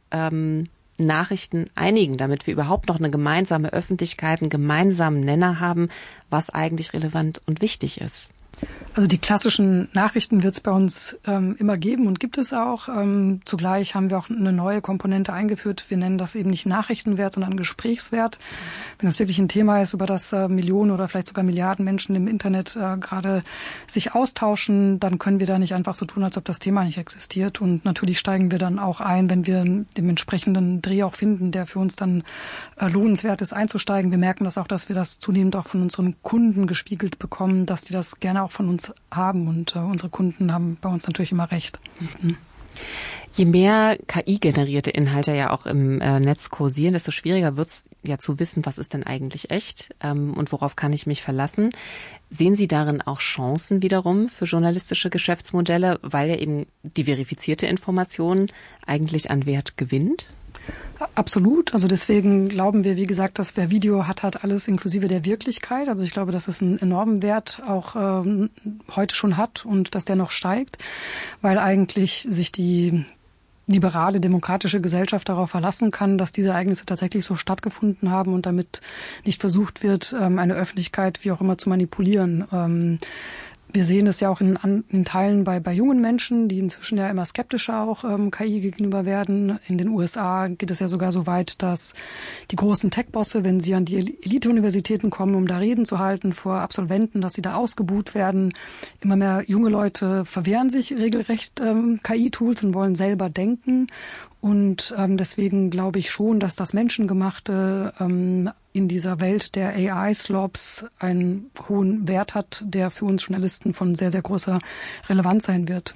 Nachrichten einigen, damit wir überhaupt noch eine gemeinsame Öffentlichkeit, einen gemeinsamen Nenner haben, was eigentlich relevant und wichtig ist. Also die klassischen Nachrichten wird es bei uns immer geben und gibt es auch. Zugleich haben wir auch eine neue Komponente eingeführt. Wir nennen das eben nicht Nachrichtenwert, sondern Gesprächswert. Wenn das wirklich ein Thema ist, über das Millionen oder vielleicht sogar Milliarden Menschen im Internet gerade sich austauschen, dann können wir da nicht einfach so tun, als ob das Thema nicht existiert. Und natürlich steigen wir dann auch ein, wenn wir den entsprechenden Dreh auch finden, der für uns dann lohnenswert ist, einzusteigen. Wir merken das auch, dass wir das zunehmend auch von unseren Kunden gespiegelt bekommen, dass die das gerne auch von uns haben und unsere Kunden haben bei uns natürlich immer recht. Mhm. Je mehr KI-generierte Inhalte ja auch im Netz kursieren, desto schwieriger wird es ja zu wissen, was ist denn eigentlich echt und worauf kann ich mich verlassen. Sehen Sie darin auch Chancen wiederum für journalistische Geschäftsmodelle, weil ja eben die verifizierte Information eigentlich an Wert gewinnt? Absolut. Also deswegen glauben wir, wie gesagt, dass wer Video hat alles inklusive der Wirklichkeit. Also ich glaube, dass es einen enormen Wert auch heute schon hat und dass der noch steigt, weil eigentlich sich die liberale, demokratische Gesellschaft darauf verlassen kann, dass diese Ereignisse tatsächlich so stattgefunden haben und damit nicht versucht wird, eine Öffentlichkeit wie auch immer zu manipulieren. Wir sehen es ja auch in Teilen bei jungen Menschen, die inzwischen ja immer skeptischer auch KI gegenüber werden. In den USA geht es ja sogar so weit, dass die großen Tech-Bosse, wenn sie an die Elite-Universitäten kommen, um da Reden zu halten vor Absolventen, dass sie da ausgebuht werden. Immer mehr junge Leute verwehren sich regelrecht KI-Tools und wollen selber denken. Und deswegen glaube ich schon, dass das Menschengemachte in dieser Welt der AI-Slobs einen hohen Wert hat, der für uns Journalisten von sehr, sehr großer Relevanz sein wird.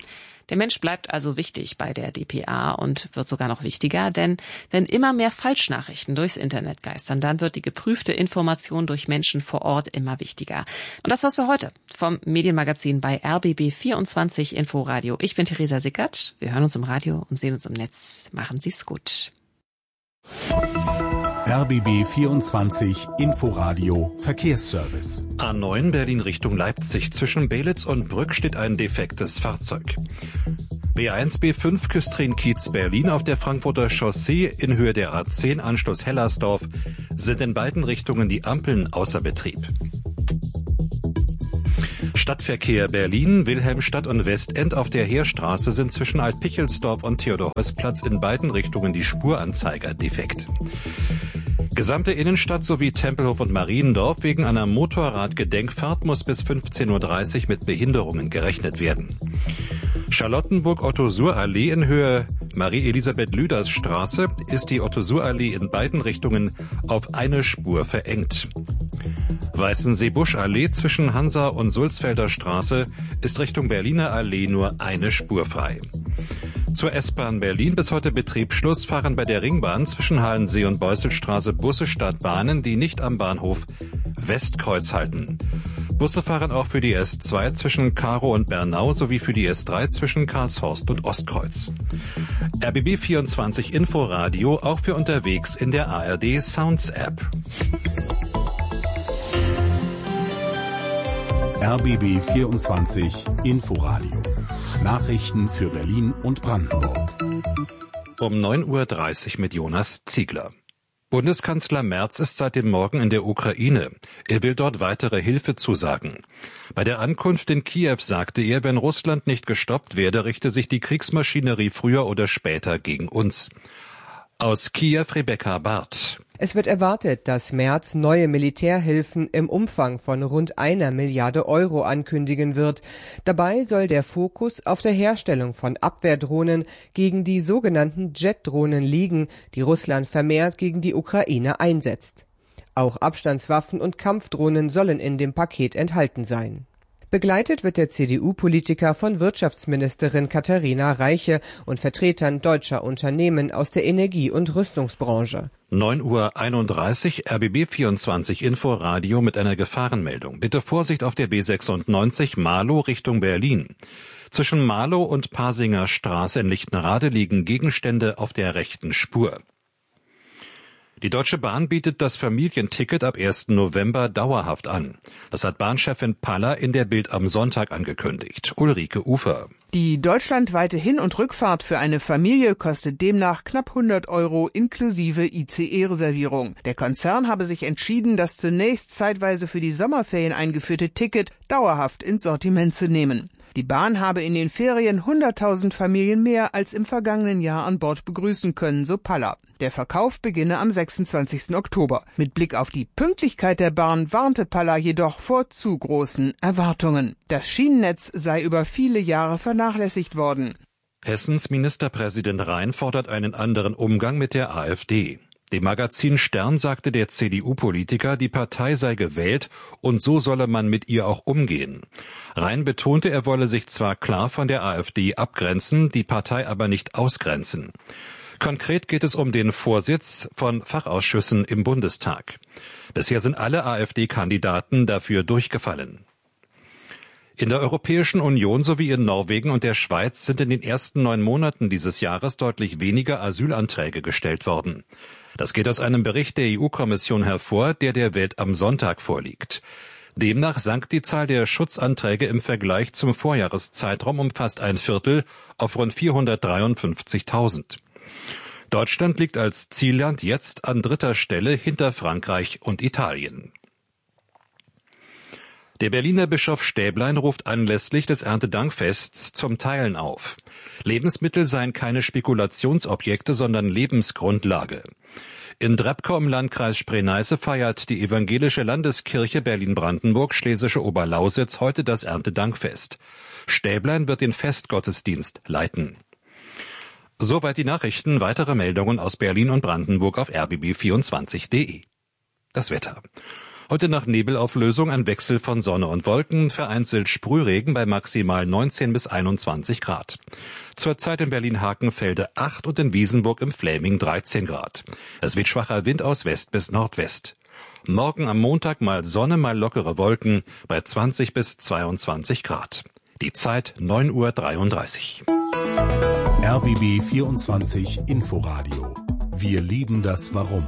Der Mensch bleibt also wichtig bei der dpa und wird sogar noch wichtiger, denn wenn immer mehr Falschnachrichten durchs Internet geistern, dann wird die geprüfte Information durch Menschen vor Ort immer wichtiger. Und das war's für heute vom Medienmagazin bei RBB24 Inforadio. Ich bin Theresa Sickert. Wir hören uns im Radio und sehen uns im Netz. Machen Sie's gut. RBB24 Inforadio Verkehrsservice. A9 Berlin Richtung Leipzig. Zwischen Belitz und Brück steht ein defektes Fahrzeug. B1 B5 Küstrin-Kiez Berlin auf der Frankfurter Chaussee in Höhe der A10 Anschluss Hellersdorf sind in beiden Richtungen die Ampeln außer Betrieb. Stadtverkehr Berlin, Wilhelmstadt und Westend auf der Heerstraße sind zwischen Alt-Pichelsdorf und Theodor-Heuss-Platz in beiden Richtungen die Spuranzeiger defekt. Gesamte Innenstadt sowie Tempelhof und Mariendorf wegen einer Motorradgedenkfahrt muss bis 15:30 Uhr mit Behinderungen gerechnet werden. Charlottenburg-Otto-Suhr-Allee in Höhe Marie-Elisabeth-Lüders-Straße ist die Otto-Suhr-Allee in beiden Richtungen auf eine Spur verengt. Weißensee-Busch-Allee zwischen Hansa und Sulzfelder Straße ist Richtung Berliner Allee nur eine Spur frei. Zur S-Bahn Berlin bis heute Betriebsschluss fahren bei der Ringbahn zwischen Halensee und Beusselstraße Busse statt Bahnen, die nicht am Bahnhof Westkreuz halten. Busse fahren auch für die S2 zwischen Karow und Bernau sowie für die S3 zwischen Karlshorst und Ostkreuz. RBB24 Inforadio auch für unterwegs in der ARD Sounds App. RBB24 Inforadio. Nachrichten für Berlin und Brandenburg. Um 9:30 Uhr mit Jonas Ziegler. Bundeskanzler Merz ist seit dem Morgen in der Ukraine. Er will dort weitere Hilfe zusagen. Bei der Ankunft in Kiew sagte er, wenn Russland nicht gestoppt werde, richte sich die Kriegsmaschinerie früher oder später gegen uns. Aus Kiew Rebecca Barth. Es wird erwartet, dass Merz neue Militärhilfen im Umfang von rund 1 Milliarde Euro ankündigen wird. Dabei soll der Fokus auf der Herstellung von Abwehrdrohnen gegen die sogenannten Jet-Drohnen liegen, die Russland vermehrt gegen die Ukraine einsetzt. Auch Abstandswaffen und Kampfdrohnen sollen in dem Paket enthalten sein. Begleitet wird der CDU-Politiker von Wirtschaftsministerin Katharina Reiche und Vertretern deutscher Unternehmen aus der Energie- und Rüstungsbranche. 9:31 Uhr RBB24 Inforadio mit einer Gefahrenmeldung. Bitte Vorsicht auf der B96 Marlow Richtung Berlin. Zwischen Marlow und Pasinger Straße in Lichtenrade liegen Gegenstände auf der rechten Spur. Die Deutsche Bahn bietet das Familienticket ab 1. November dauerhaft an. Das hat Bahnchefin Paller in der Bild am Sonntag angekündigt. Ulrike Ufer. Die deutschlandweite Hin- und Rückfahrt für eine Familie kostet demnach knapp 100 € inklusive ICE-Reservierung. Der Konzern habe sich entschieden, das zunächst zeitweise für die Sommerferien eingeführte Ticket dauerhaft ins Sortiment zu nehmen. Die Bahn habe in den Ferien 100.000 Familien mehr als im vergangenen Jahr an Bord begrüßen können, so Paller. Der Verkauf beginne am 26. Oktober. Mit Blick auf die Pünktlichkeit der Bahn warnte Paller jedoch vor zu großen Erwartungen. Das Schienennetz sei über viele Jahre vernachlässigt worden. Hessens Ministerpräsident Rhein fordert einen anderen Umgang mit der AfD. Dem Magazin Stern sagte der CDU-Politiker, die Partei sei gewählt und so solle man mit ihr auch umgehen. Rhein betonte, er wolle sich zwar klar von der AfD abgrenzen, die Partei aber nicht ausgrenzen. Konkret geht es um den Vorsitz von Fachausschüssen im Bundestag. Bisher sind alle AfD-Kandidaten dafür durchgefallen. In der Europäischen Union sowie in Norwegen und der Schweiz sind in den ersten 9 Monaten dieses Jahres deutlich weniger Asylanträge gestellt worden. Das geht aus einem Bericht der EU-Kommission hervor, der Welt am Sonntag vorliegt. Demnach sank die Zahl der Schutzanträge im Vergleich zum Vorjahreszeitraum um fast 1/4 auf rund 453.000. Deutschland liegt als Zielland jetzt an 3. Stelle hinter Frankreich und Italien. Der Berliner Bischof Stäblein ruft anlässlich des Erntedankfests zum Teilen auf. Lebensmittel seien keine Spekulationsobjekte, sondern Lebensgrundlage. In Drebkau im Landkreis Spree-Neiße feiert die evangelische Landeskirche Berlin-Brandenburg Schlesische Oberlausitz heute das Erntedankfest. Stäblein wird den Festgottesdienst leiten. Soweit die Nachrichten. Weitere Meldungen aus Berlin und Brandenburg auf rbb24.de. Das Wetter. Heute nach Nebelauflösung ein Wechsel von Sonne und Wolken, vereinzelt Sprühregen bei maximal 19 bis 21 Grad. Zurzeit in Berlin-Hakenfelde 8 und in Wiesenburg im Fläming 13 Grad. Es weht schwacher Wind aus West bis Nordwest. Morgen am Montag mal Sonne, mal lockere Wolken bei 20 bis 22 Grad. Die Zeit 9:33 Uhr. RBB 24 Inforadio. Wir lieben das Warum.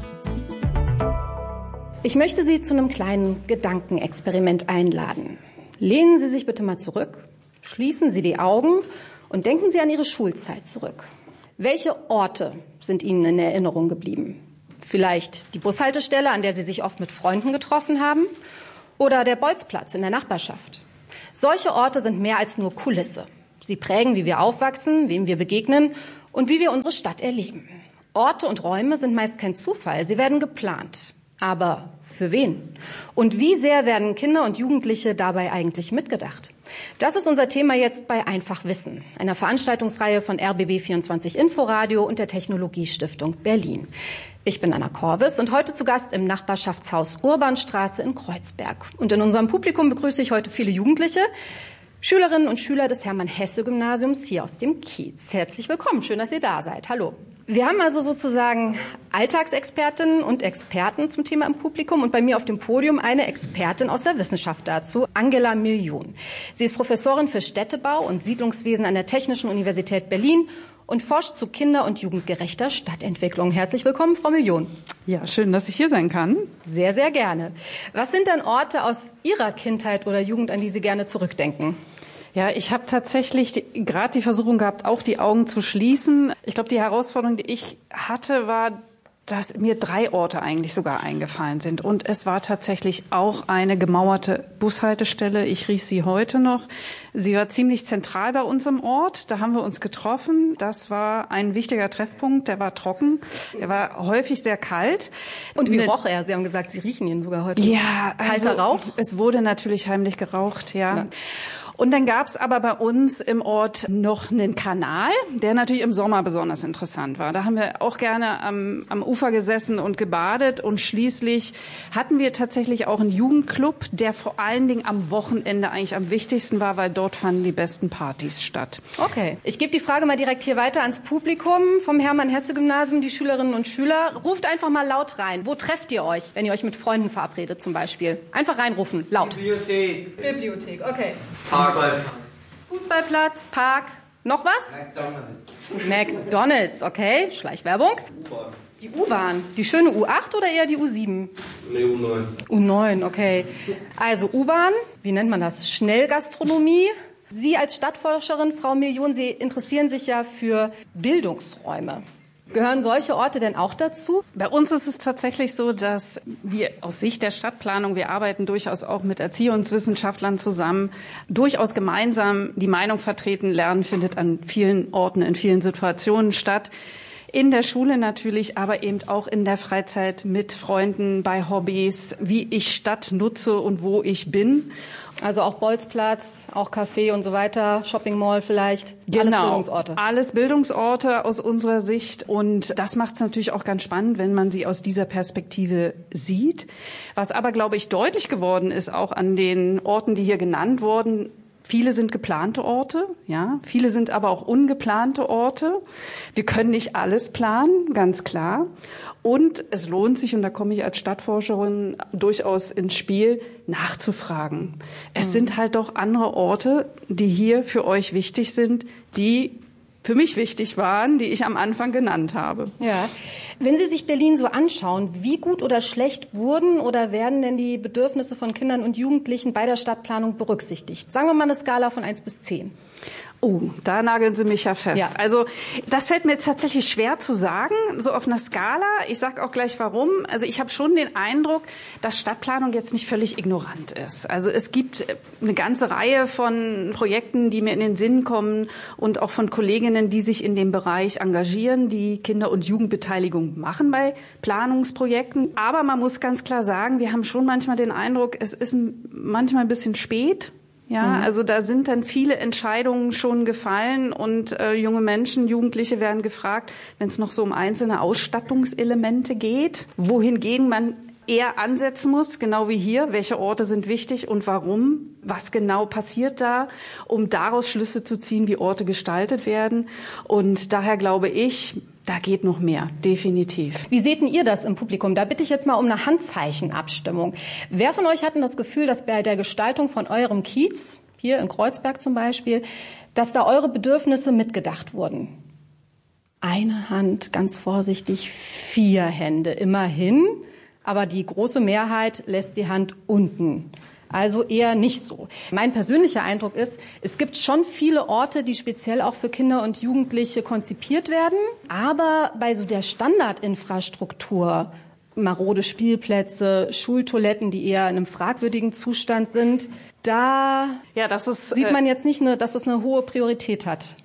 Ich möchte Sie zu einem kleinen Gedankenexperiment einladen. Lehnen Sie sich bitte mal zurück, schließen Sie die Augen und denken Sie an Ihre Schulzeit zurück. Welche Orte sind Ihnen in Erinnerung geblieben? Vielleicht die Bushaltestelle, an der Sie sich oft mit Freunden getroffen haben? Oder der Bolzplatz in der Nachbarschaft? Solche Orte sind mehr als nur Kulisse. Sie prägen, wie wir aufwachsen, wem wir begegnen und wie wir unsere Stadt erleben. Orte und Räume sind meist kein Zufall, sie werden geplant. Aber für wen? Und wie sehr werden Kinder und Jugendliche dabei eigentlich mitgedacht? Das ist unser Thema jetzt bei Einfach Wissen, einer Veranstaltungsreihe von RBB 24 Inforadio und der Technologiestiftung Berlin. Ich bin Anna Korvis und heute zu Gast im Nachbarschaftshaus Urbanstraße in Kreuzberg. Und in unserem Publikum begrüße ich heute viele Jugendliche, Schülerinnen und Schüler des Hermann-Hesse-Gymnasiums hier aus dem Kiez. Herzlich willkommen, schön, dass ihr da seid. Hallo. Wir haben also sozusagen Alltagsexpertinnen und Experten zum Thema im Publikum und bei mir auf dem Podium eine Expertin aus der Wissenschaft dazu, Angela Million. Sie ist Professorin für Städtebau und Siedlungswesen an der Technischen Universität Berlin und forscht zu kinder- und jugendgerechter Stadtentwicklung. Herzlich willkommen, Frau Million. Ja, schön, dass ich hier sein kann. Sehr, sehr gerne. Was sind denn Orte aus Ihrer Kindheit oder Jugend, an die Sie gerne zurückdenken? Ja, ich habe tatsächlich gerade die Versuchung gehabt, auch die Augen zu schließen. Ich glaube, die Herausforderung, die ich hatte, war, dass mir 3 Orte eigentlich sogar eingefallen sind. Und es war tatsächlich auch eine gemauerte Bushaltestelle. Ich rieche sie heute noch. Sie war ziemlich zentral bei uns im Ort. Da haben wir uns getroffen. Das war ein wichtiger Treffpunkt. Der war trocken. Er war häufig sehr kalt. Und wie roch er? Sie haben gesagt, Sie riechen ihn sogar heute. Ja, kalter Rauch? Es wurde natürlich heimlich geraucht, ja. Und dann gab's aber bei uns im Ort noch einen Kanal, der natürlich im Sommer besonders interessant war. Da haben wir auch gerne am Ufer gesessen und gebadet. Und schließlich hatten wir tatsächlich auch einen Jugendclub, der vor allen Dingen am Wochenende eigentlich am wichtigsten war, weil dort fanden die besten Partys statt. Okay, ich gebe die Frage mal direkt hier weiter ans Publikum vom Hermann-Hesse-Gymnasium, die Schülerinnen und Schüler. Ruft einfach mal laut rein. Wo trefft ihr euch, wenn ihr euch mit Freunden verabredet zum Beispiel? Einfach reinrufen, laut. Bibliothek. Bibliothek, okay. Fußballplatz, Park. Noch was? McDonald's, okay. Schleichwerbung. U-Bahn. Die U-Bahn. Die schöne U8 oder eher die U7? Nee, U9. U9, okay. Also U-Bahn, wie nennt man das? Schnellgastronomie. Sie als Stadtforscherin, Frau Million, Sie interessieren sich ja für Bildungsräume. Gehören solche Orte denn auch dazu? Bei uns ist es tatsächlich so, dass wir aus Sicht der Stadtplanung, wir arbeiten durchaus auch mit Erziehungswissenschaftlern zusammen, durchaus gemeinsam die Meinung vertreten. Lernen findet an vielen Orten, in vielen Situationen statt. In der Schule natürlich, aber eben auch in der Freizeit mit Freunden, bei Hobbys, wie ich Stadt nutze und wo ich bin. Also auch Bolzplatz, auch Café und so weiter, Shopping Mall vielleicht. Genau, alles Bildungsorte. Alles Bildungsorte aus unserer Sicht. Und das macht es natürlich auch ganz spannend, wenn man sie aus dieser Perspektive sieht. Was aber, glaube ich, deutlich geworden ist, auch an den Orten, die hier genannt wurden, viele sind geplante Orte, ja. Viele sind aber auch ungeplante Orte. Wir können nicht alles planen, ganz klar. Und es lohnt sich, und da komme ich als Stadtforscherin durchaus ins Spiel, nachzufragen. Es sind halt doch andere Orte, die hier für euch wichtig sind, die für mich wichtig waren, die ich am Anfang genannt habe. Ja. Wenn Sie sich Berlin so anschauen, wie gut oder schlecht wurden oder werden denn die Bedürfnisse von Kindern und Jugendlichen bei der Stadtplanung berücksichtigt? Sagen wir mal eine Skala von 1 bis 10. Oh, da nageln Sie mich ja fest. Ja. Also das fällt mir jetzt tatsächlich schwer zu sagen, so auf einer Skala. Ich sage auch gleich warum. Also ich habe schon den Eindruck, dass Stadtplanung jetzt nicht völlig ignorant ist. Also es gibt eine ganze Reihe von Projekten, die mir in den Sinn kommen und auch von Kolleginnen, die sich in dem Bereich engagieren, die Kinder- und Jugendbeteiligung machen bei Planungsprojekten. Aber man muss ganz klar sagen, wir haben schon manchmal den Eindruck, es ist manchmal ein bisschen spät. Ja, also da sind dann viele Entscheidungen schon gefallen und junge Menschen, Jugendliche werden gefragt, wenn es noch so um einzelne Ausstattungselemente geht, wohingegen man eher ansetzen muss, genau wie hier. Welche Orte sind wichtig und warum? Was genau passiert da, um daraus Schlüsse zu ziehen, wie Orte gestaltet werden? Und daher glaube ich, da geht noch mehr, definitiv. Wie seht denn ihr das im Publikum? Da bitte ich jetzt mal um eine Handzeichenabstimmung. Wer von euch hat denn das Gefühl, dass bei der Gestaltung von eurem Kiez, hier in Kreuzberg zum Beispiel, dass da eure Bedürfnisse mitgedacht wurden? Eine Hand, ganz vorsichtig, 4 Hände, immerhin. Aber die große Mehrheit lässt die Hand unten. Also eher nicht so. Mein persönlicher Eindruck ist, es gibt schon viele Orte, die speziell auch für Kinder und Jugendliche konzipiert werden. Aber bei so der Standardinfrastruktur, marode Spielplätze, Schultoiletten, die eher in einem fragwürdigen Zustand sind, da sieht man jetzt nicht, dass es eine hohe Priorität hat.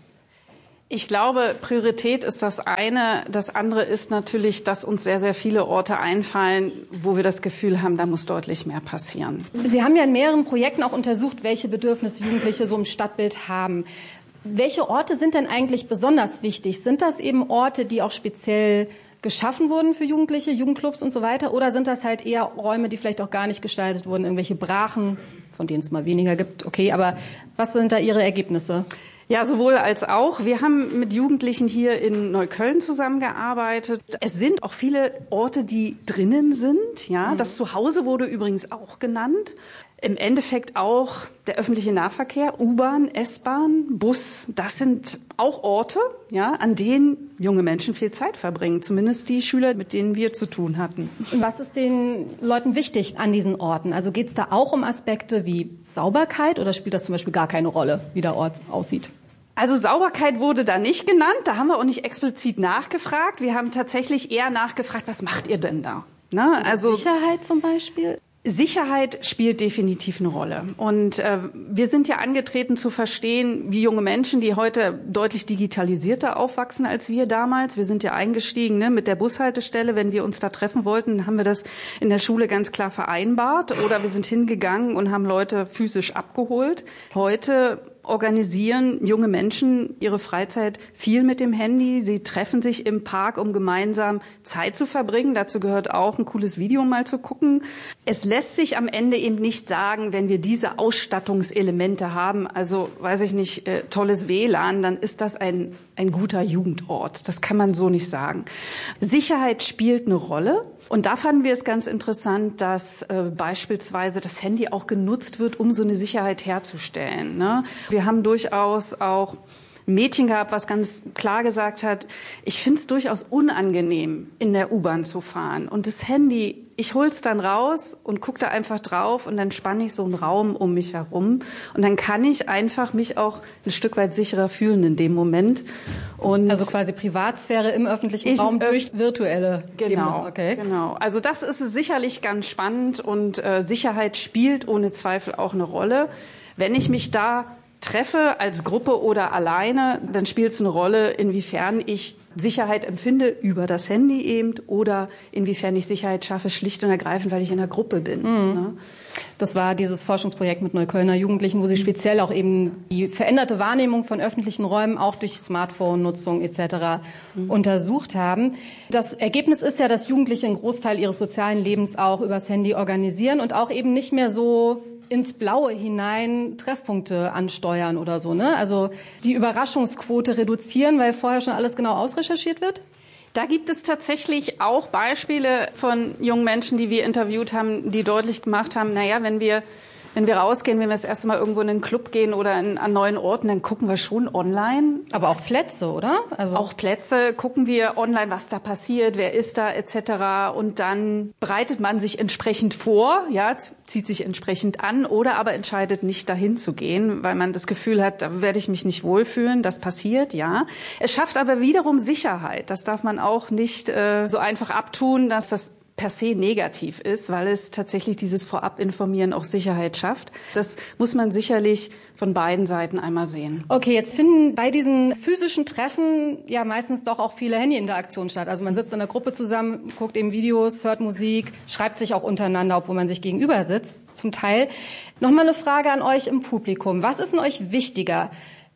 Ich glaube, Priorität ist das eine. Das andere ist natürlich, dass uns sehr, sehr viele Orte einfallen, wo wir das Gefühl haben, da muss deutlich mehr passieren. Sie haben ja in mehreren Projekten auch untersucht, welche Bedürfnisse Jugendliche so im Stadtbild haben. Welche Orte sind denn eigentlich besonders wichtig? Sind das eben Orte, die auch speziell geschaffen wurden für Jugendliche, Jugendclubs und so weiter? Oder sind das halt eher Räume, die vielleicht auch gar nicht gestaltet wurden, irgendwelche Brachen, von denen es mal weniger gibt? Okay, aber was sind da Ihre Ergebnisse? Ja, sowohl als auch. Wir haben mit Jugendlichen hier in Neukölln zusammengearbeitet. Es sind auch viele Orte, die drinnen sind. Ja, das Zuhause wurde übrigens auch genannt. Im Endeffekt auch der öffentliche Nahverkehr, U-Bahn, S-Bahn, Bus. Das sind auch Orte, ja, an denen junge Menschen viel Zeit verbringen. Zumindest die Schüler, mit denen wir zu tun hatten. Was ist den Leuten wichtig an diesen Orten? Also geht es da auch um Aspekte wie Sauberkeit oder spielt das zum Beispiel gar keine Rolle, wie der Ort aussieht? Also Sauberkeit wurde da nicht genannt, da haben wir auch nicht explizit nachgefragt. Wir haben tatsächlich eher nachgefragt, was macht ihr denn da? Ne? Also Sicherheit zum Beispiel? Sicherheit spielt definitiv eine Rolle. Und wir sind ja angetreten zu verstehen, wie junge Menschen, die heute deutlich digitalisierter aufwachsen als wir damals. Wir sind ja eingestiegen, ne, mit der Bushaltestelle. Wenn wir uns da treffen wollten, haben wir das in der Schule ganz klar vereinbart. Oder wir sind hingegangen und haben Leute physisch abgeholt. Heute organisieren junge Menschen ihre Freizeit viel mit dem Handy. Sie treffen sich im Park, um gemeinsam Zeit zu verbringen. Dazu gehört auch, ein cooles Video mal zu gucken. Es lässt sich am Ende eben nicht sagen, wenn wir diese Ausstattungselemente haben, also, weiß ich nicht, tolles WLAN, dann ist das ein guter Jugendort. Das kann man so nicht sagen. Sicherheit spielt eine Rolle. Und da fanden wir es ganz interessant, dass beispielsweise das Handy auch genutzt wird, um so eine Sicherheit herzustellen. Ne? Wir haben durchaus auch ein Mädchen gehabt, was ganz klar gesagt hat, ich finde es durchaus unangenehm, in der U-Bahn zu fahren. Und das Handy, ich hol's dann raus und gucke da einfach drauf und dann spanne ich so einen Raum um mich herum. Und dann kann ich einfach mich auch ein Stück weit sicherer fühlen in dem Moment. Und also quasi Privatsphäre im öffentlichen Raum durch virtuelle Genau, okay. Genau. Also das ist sicherlich ganz spannend und Sicherheit spielt ohne Zweifel auch eine Rolle. Wenn ich mich da treffe als Gruppe oder alleine, dann spielt es eine Rolle, inwiefern ich Sicherheit empfinde über das Handy eben oder inwiefern ich Sicherheit schaffe, schlicht und ergreifend, weil ich in einer Gruppe bin. Ne? Das war dieses Forschungsprojekt mit Neuköllner Jugendlichen, wo sie speziell auch eben die veränderte Wahrnehmung von öffentlichen Räumen auch durch Smartphone-Nutzung etc. untersucht haben. Das Ergebnis ist ja, dass Jugendliche einen Großteil ihres sozialen Lebens auch übers Handy organisieren und auch eben nicht mehr so ins Blaue hinein Treffpunkte ansteuern oder so, ne? Also die Überraschungsquote reduzieren, weil vorher schon alles genau ausrecherchiert wird? Da gibt es tatsächlich auch Beispiele von jungen Menschen, die wir interviewt haben, die deutlich gemacht haben, naja, wenn wir rausgehen, wenn wir das erste Mal irgendwo in einen Club gehen oder an neuen Orten, dann gucken wir schon online. Aber auch Plätze, oder? Also auch Plätze gucken wir online, was da passiert, wer ist da etc. Und dann bereitet man sich entsprechend vor, ja, zieht sich entsprechend an oder aber entscheidet nicht dahin zu gehen, weil man das Gefühl hat, da werde ich mich nicht wohlfühlen. Das passiert, ja. Es schafft aber wiederum Sicherheit. Das darf man auch nicht so einfach abtun, dass das per se negativ ist, weil es tatsächlich dieses Vorab-Informieren auch Sicherheit schafft. Das muss man sicherlich von beiden Seiten einmal sehen. Okay, jetzt finden bei diesen physischen Treffen ja meistens doch auch viele Handy-Interaktionen statt. Also man sitzt in einer Gruppe zusammen, guckt eben Videos, hört Musik, schreibt sich auch untereinander, obwohl man sich gegenüber sitzt, zum Teil. Nochmal eine Frage an euch im Publikum. Was ist denn euch wichtiger?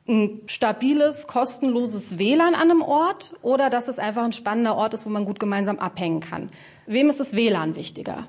ein stabiles, kostenloses WLAN an einem Ort oder dass es einfach ein spannender Ort ist, wo man gut gemeinsam abhängen kann? Wem ist das WLAN wichtiger?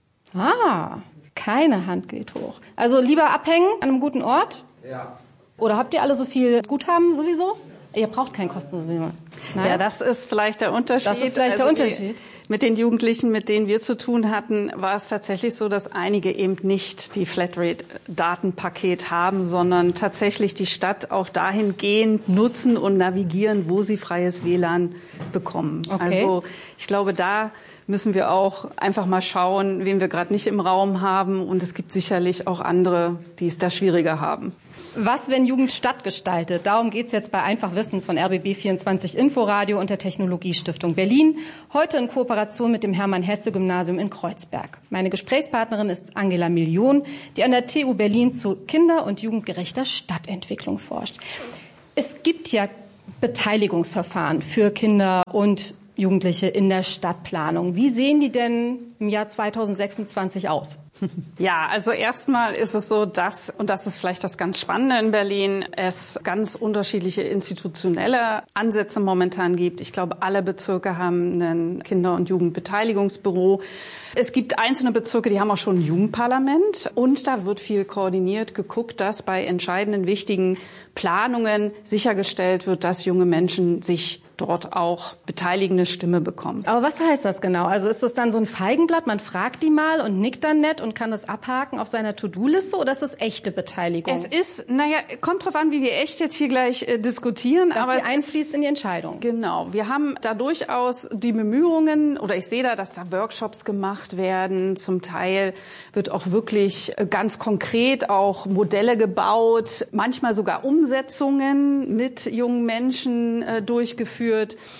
Keine Hand geht hoch. Also lieber abhängen an einem guten Ort? Ja. Oder habt ihr alle so viel Guthaben sowieso? Ihr braucht kein kostenloses WLAN. Ja, das ist vielleicht der Unterschied. Mit den Jugendlichen, mit denen wir zu tun hatten, war es tatsächlich so, dass einige eben nicht die Flatrate-Datenpaket haben, sondern tatsächlich die Stadt auch dahingehend nutzen und navigieren, wo sie freies WLAN bekommen. Okay. Also ich glaube, da müssen wir auch einfach mal schauen, wen wir gerade nicht im Raum haben. Und es gibt sicherlich auch andere, die es da schwieriger haben. Was, wenn Jugend Stadt gestaltet? Darum geht's jetzt bei Einfach Wissen von RBB24 Inforadio und der Technologiestiftung Berlin. Heute in Kooperation mit dem Hermann-Hesse-Gymnasium in Kreuzberg. Meine Gesprächspartnerin ist Angela Million, die an der TU Berlin zu kinder- und jugendgerechter Stadtentwicklung forscht. Es gibt ja Beteiligungsverfahren für Kinder und Jugendliche in der Stadtplanung. Wie sehen die denn im Jahr 2026 aus? Ja, also erstmal ist es so, dass, und das ist vielleicht das ganz Spannende in Berlin, es ganz unterschiedliche institutionelle Ansätze momentan gibt. Ich glaube, alle Bezirke haben ein Kinder- und Jugendbeteiligungsbüro. Es gibt einzelne Bezirke, die haben auch schon ein Jugendparlament. Und da wird viel koordiniert geguckt, dass bei entscheidenden, wichtigen Planungen sichergestellt wird, dass junge Menschen sich dort auch beteiligende Stimme bekommen. Aber was heißt das genau? Also ist das dann so ein Feigenblatt, man fragt die mal und nickt dann nett und kann das abhaken auf seiner To-Do-Liste, oder ist das echte Beteiligung? Es ist, kommt drauf an, wie wir echt jetzt hier gleich diskutieren. Dass aber es einfließt in die Entscheidung. Genau. Wir haben da durchaus die Bemühungen, oder ich sehe da, dass da Workshops gemacht werden. Zum Teil wird auch wirklich ganz konkret auch Modelle gebaut, manchmal sogar Umsetzungen mit jungen Menschen durchgeführt.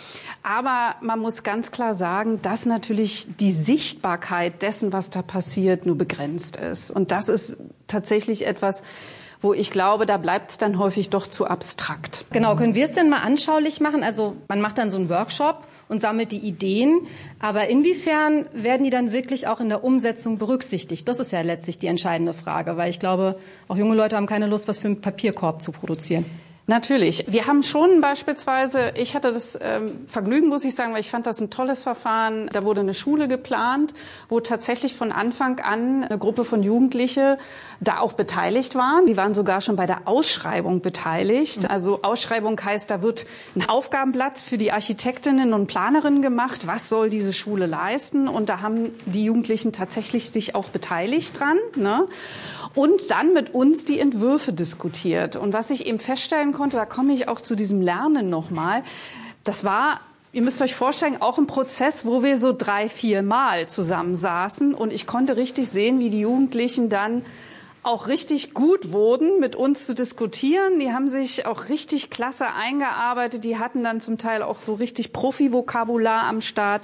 Aber man muss ganz klar sagen, dass natürlich die Sichtbarkeit dessen, was da passiert, nur begrenzt ist. Und das ist tatsächlich etwas, wo ich glaube, da bleibt es dann häufig doch zu abstrakt. Genau, können wir es denn mal anschaulich machen? Also man macht dann so einen Workshop und sammelt die Ideen. Aber inwiefern werden die dann wirklich auch in der Umsetzung berücksichtigt? Das ist ja letztlich die entscheidende Frage, weil ich glaube, auch junge Leute haben keine Lust, was für einen Papierkorb zu produzieren. Natürlich. Wir haben schon beispielsweise, ich hatte das Vergnügen, muss ich sagen, weil ich fand das ein tolles Verfahren. Da wurde eine Schule geplant, wo tatsächlich von Anfang an eine Gruppe von Jugendliche da auch beteiligt waren. Die waren sogar schon bei der Ausschreibung beteiligt. Also Ausschreibung heißt, da wird ein Aufgabenblatt für die Architektinnen und Planerinnen gemacht. Was soll diese Schule leisten? Und da haben die Jugendlichen tatsächlich sich auch beteiligt dran, ne? Und dann mit uns die Entwürfe diskutiert. Und was ich eben feststellen konnte, da komme ich auch zu diesem Lernen nochmal, das war, ihr müsst euch vorstellen, auch ein Prozess, wo wir so 3-4 Mal zusammensaßen. Und ich konnte richtig sehen, wie die Jugendlichen dann auch richtig gut wurden, mit uns zu diskutieren. Die haben sich auch richtig klasse eingearbeitet. Die hatten dann zum Teil auch so richtig Profi-Vokabular am Start.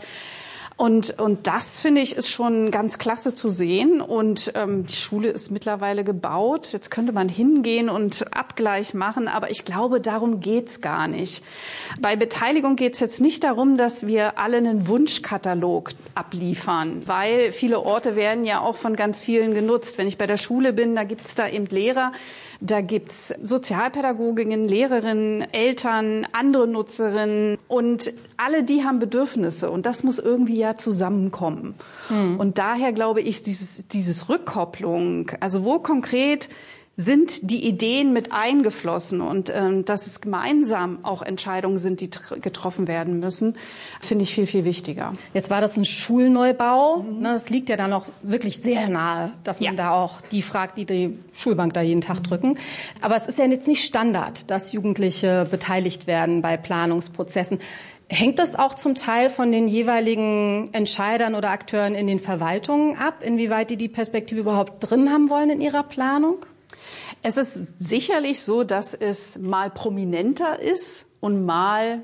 Und das, finde ich, ist schon ganz klasse zu sehen. Und die Schule ist mittlerweile gebaut. Jetzt könnte man hingehen und Abgleich machen, aber ich glaube, darum geht's gar nicht. Bei Beteiligung geht's jetzt nicht darum, dass wir alle einen Wunschkatalog abliefern, weil viele Orte werden ja auch von ganz vielen genutzt. Wenn ich bei der Schule bin, da gibt's da eben Lehrer, da gibt's Sozialpädagoginnen, Lehrerinnen, Eltern, andere Nutzerinnen und alle die haben Bedürfnisse und das muss irgendwie ja zusammenkommen. Und daher glaube ich, dieses Rückkopplung, also wo konkret sind die Ideen mit eingeflossen und dass es gemeinsam auch Entscheidungen sind, die getroffen werden müssen, finde ich viel, viel wichtiger. Jetzt war das ein Schulneubau. Das liegt ja dann auch wirklich sehr nahe, dass man da auch die fragt, die Schulbank da jeden Tag drücken. Aber es ist ja jetzt nicht Standard, dass Jugendliche beteiligt werden bei Planungsprozessen. Hängt das auch zum Teil von den jeweiligen Entscheidern oder Akteuren in den Verwaltungen ab, inwieweit die Perspektive überhaupt drin haben wollen in ihrer Planung? Es ist sicherlich so, dass es mal prominenter ist und mal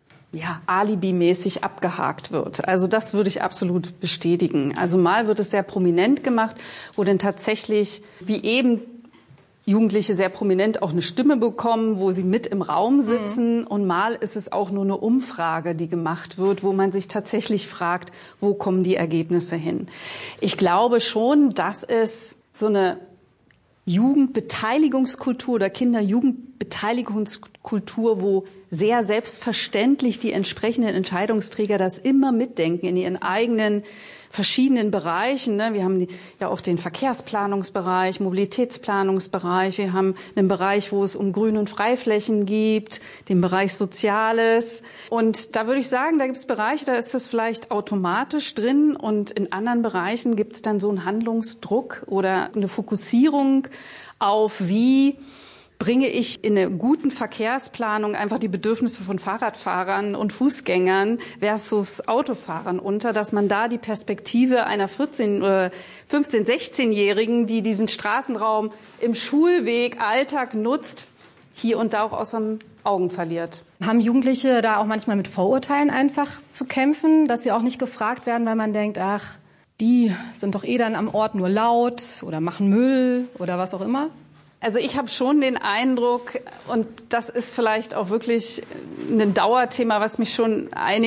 alibimäßig abgehakt wird. Also das würde ich absolut bestätigen. Also mal wird es sehr prominent gemacht, wo dann tatsächlich, wie eben Jugendliche sehr prominent auch eine Stimme bekommen, wo sie mit im Raum sitzen. Und mal ist es auch nur eine Umfrage, die gemacht wird, wo man sich tatsächlich fragt, wo kommen die Ergebnisse hin. Ich glaube schon, dass es so eine Jugendbeteiligungskultur oder Kinder-Jugendbeteiligungskultur, wo sehr selbstverständlich die entsprechenden Entscheidungsträger das immer mitdenken in ihren eigenen verschiedenen Bereichen. Wir haben ja auch den Verkehrsplanungsbereich, Mobilitätsplanungsbereich. Wir haben einen Bereich, wo es um Grün- und Freiflächen geht, den Bereich Soziales. Und da würde ich sagen, da gibt es Bereiche, da ist das vielleicht automatisch drin. Und in anderen Bereichen gibt es dann so einen Handlungsdruck oder eine Fokussierung auf, wie bringe ich in einer guten Verkehrsplanung einfach die Bedürfnisse von Fahrradfahrern und Fußgängern versus Autofahrern unter, dass man da die Perspektive einer 14- oder 15-, 16-Jährigen, die diesen Straßenraum im Schulweg, Alltag nutzt, hier und da auch aus den Augen verliert. Haben Jugendliche da auch manchmal mit Vorurteilen einfach zu kämpfen, dass sie auch nicht gefragt werden, weil man denkt, ach, die sind doch dann am Ort nur laut oder machen Müll oder was auch immer? Also ich habe schon den Eindruck, und das ist vielleicht auch wirklich ein Dauerthema, was mich schon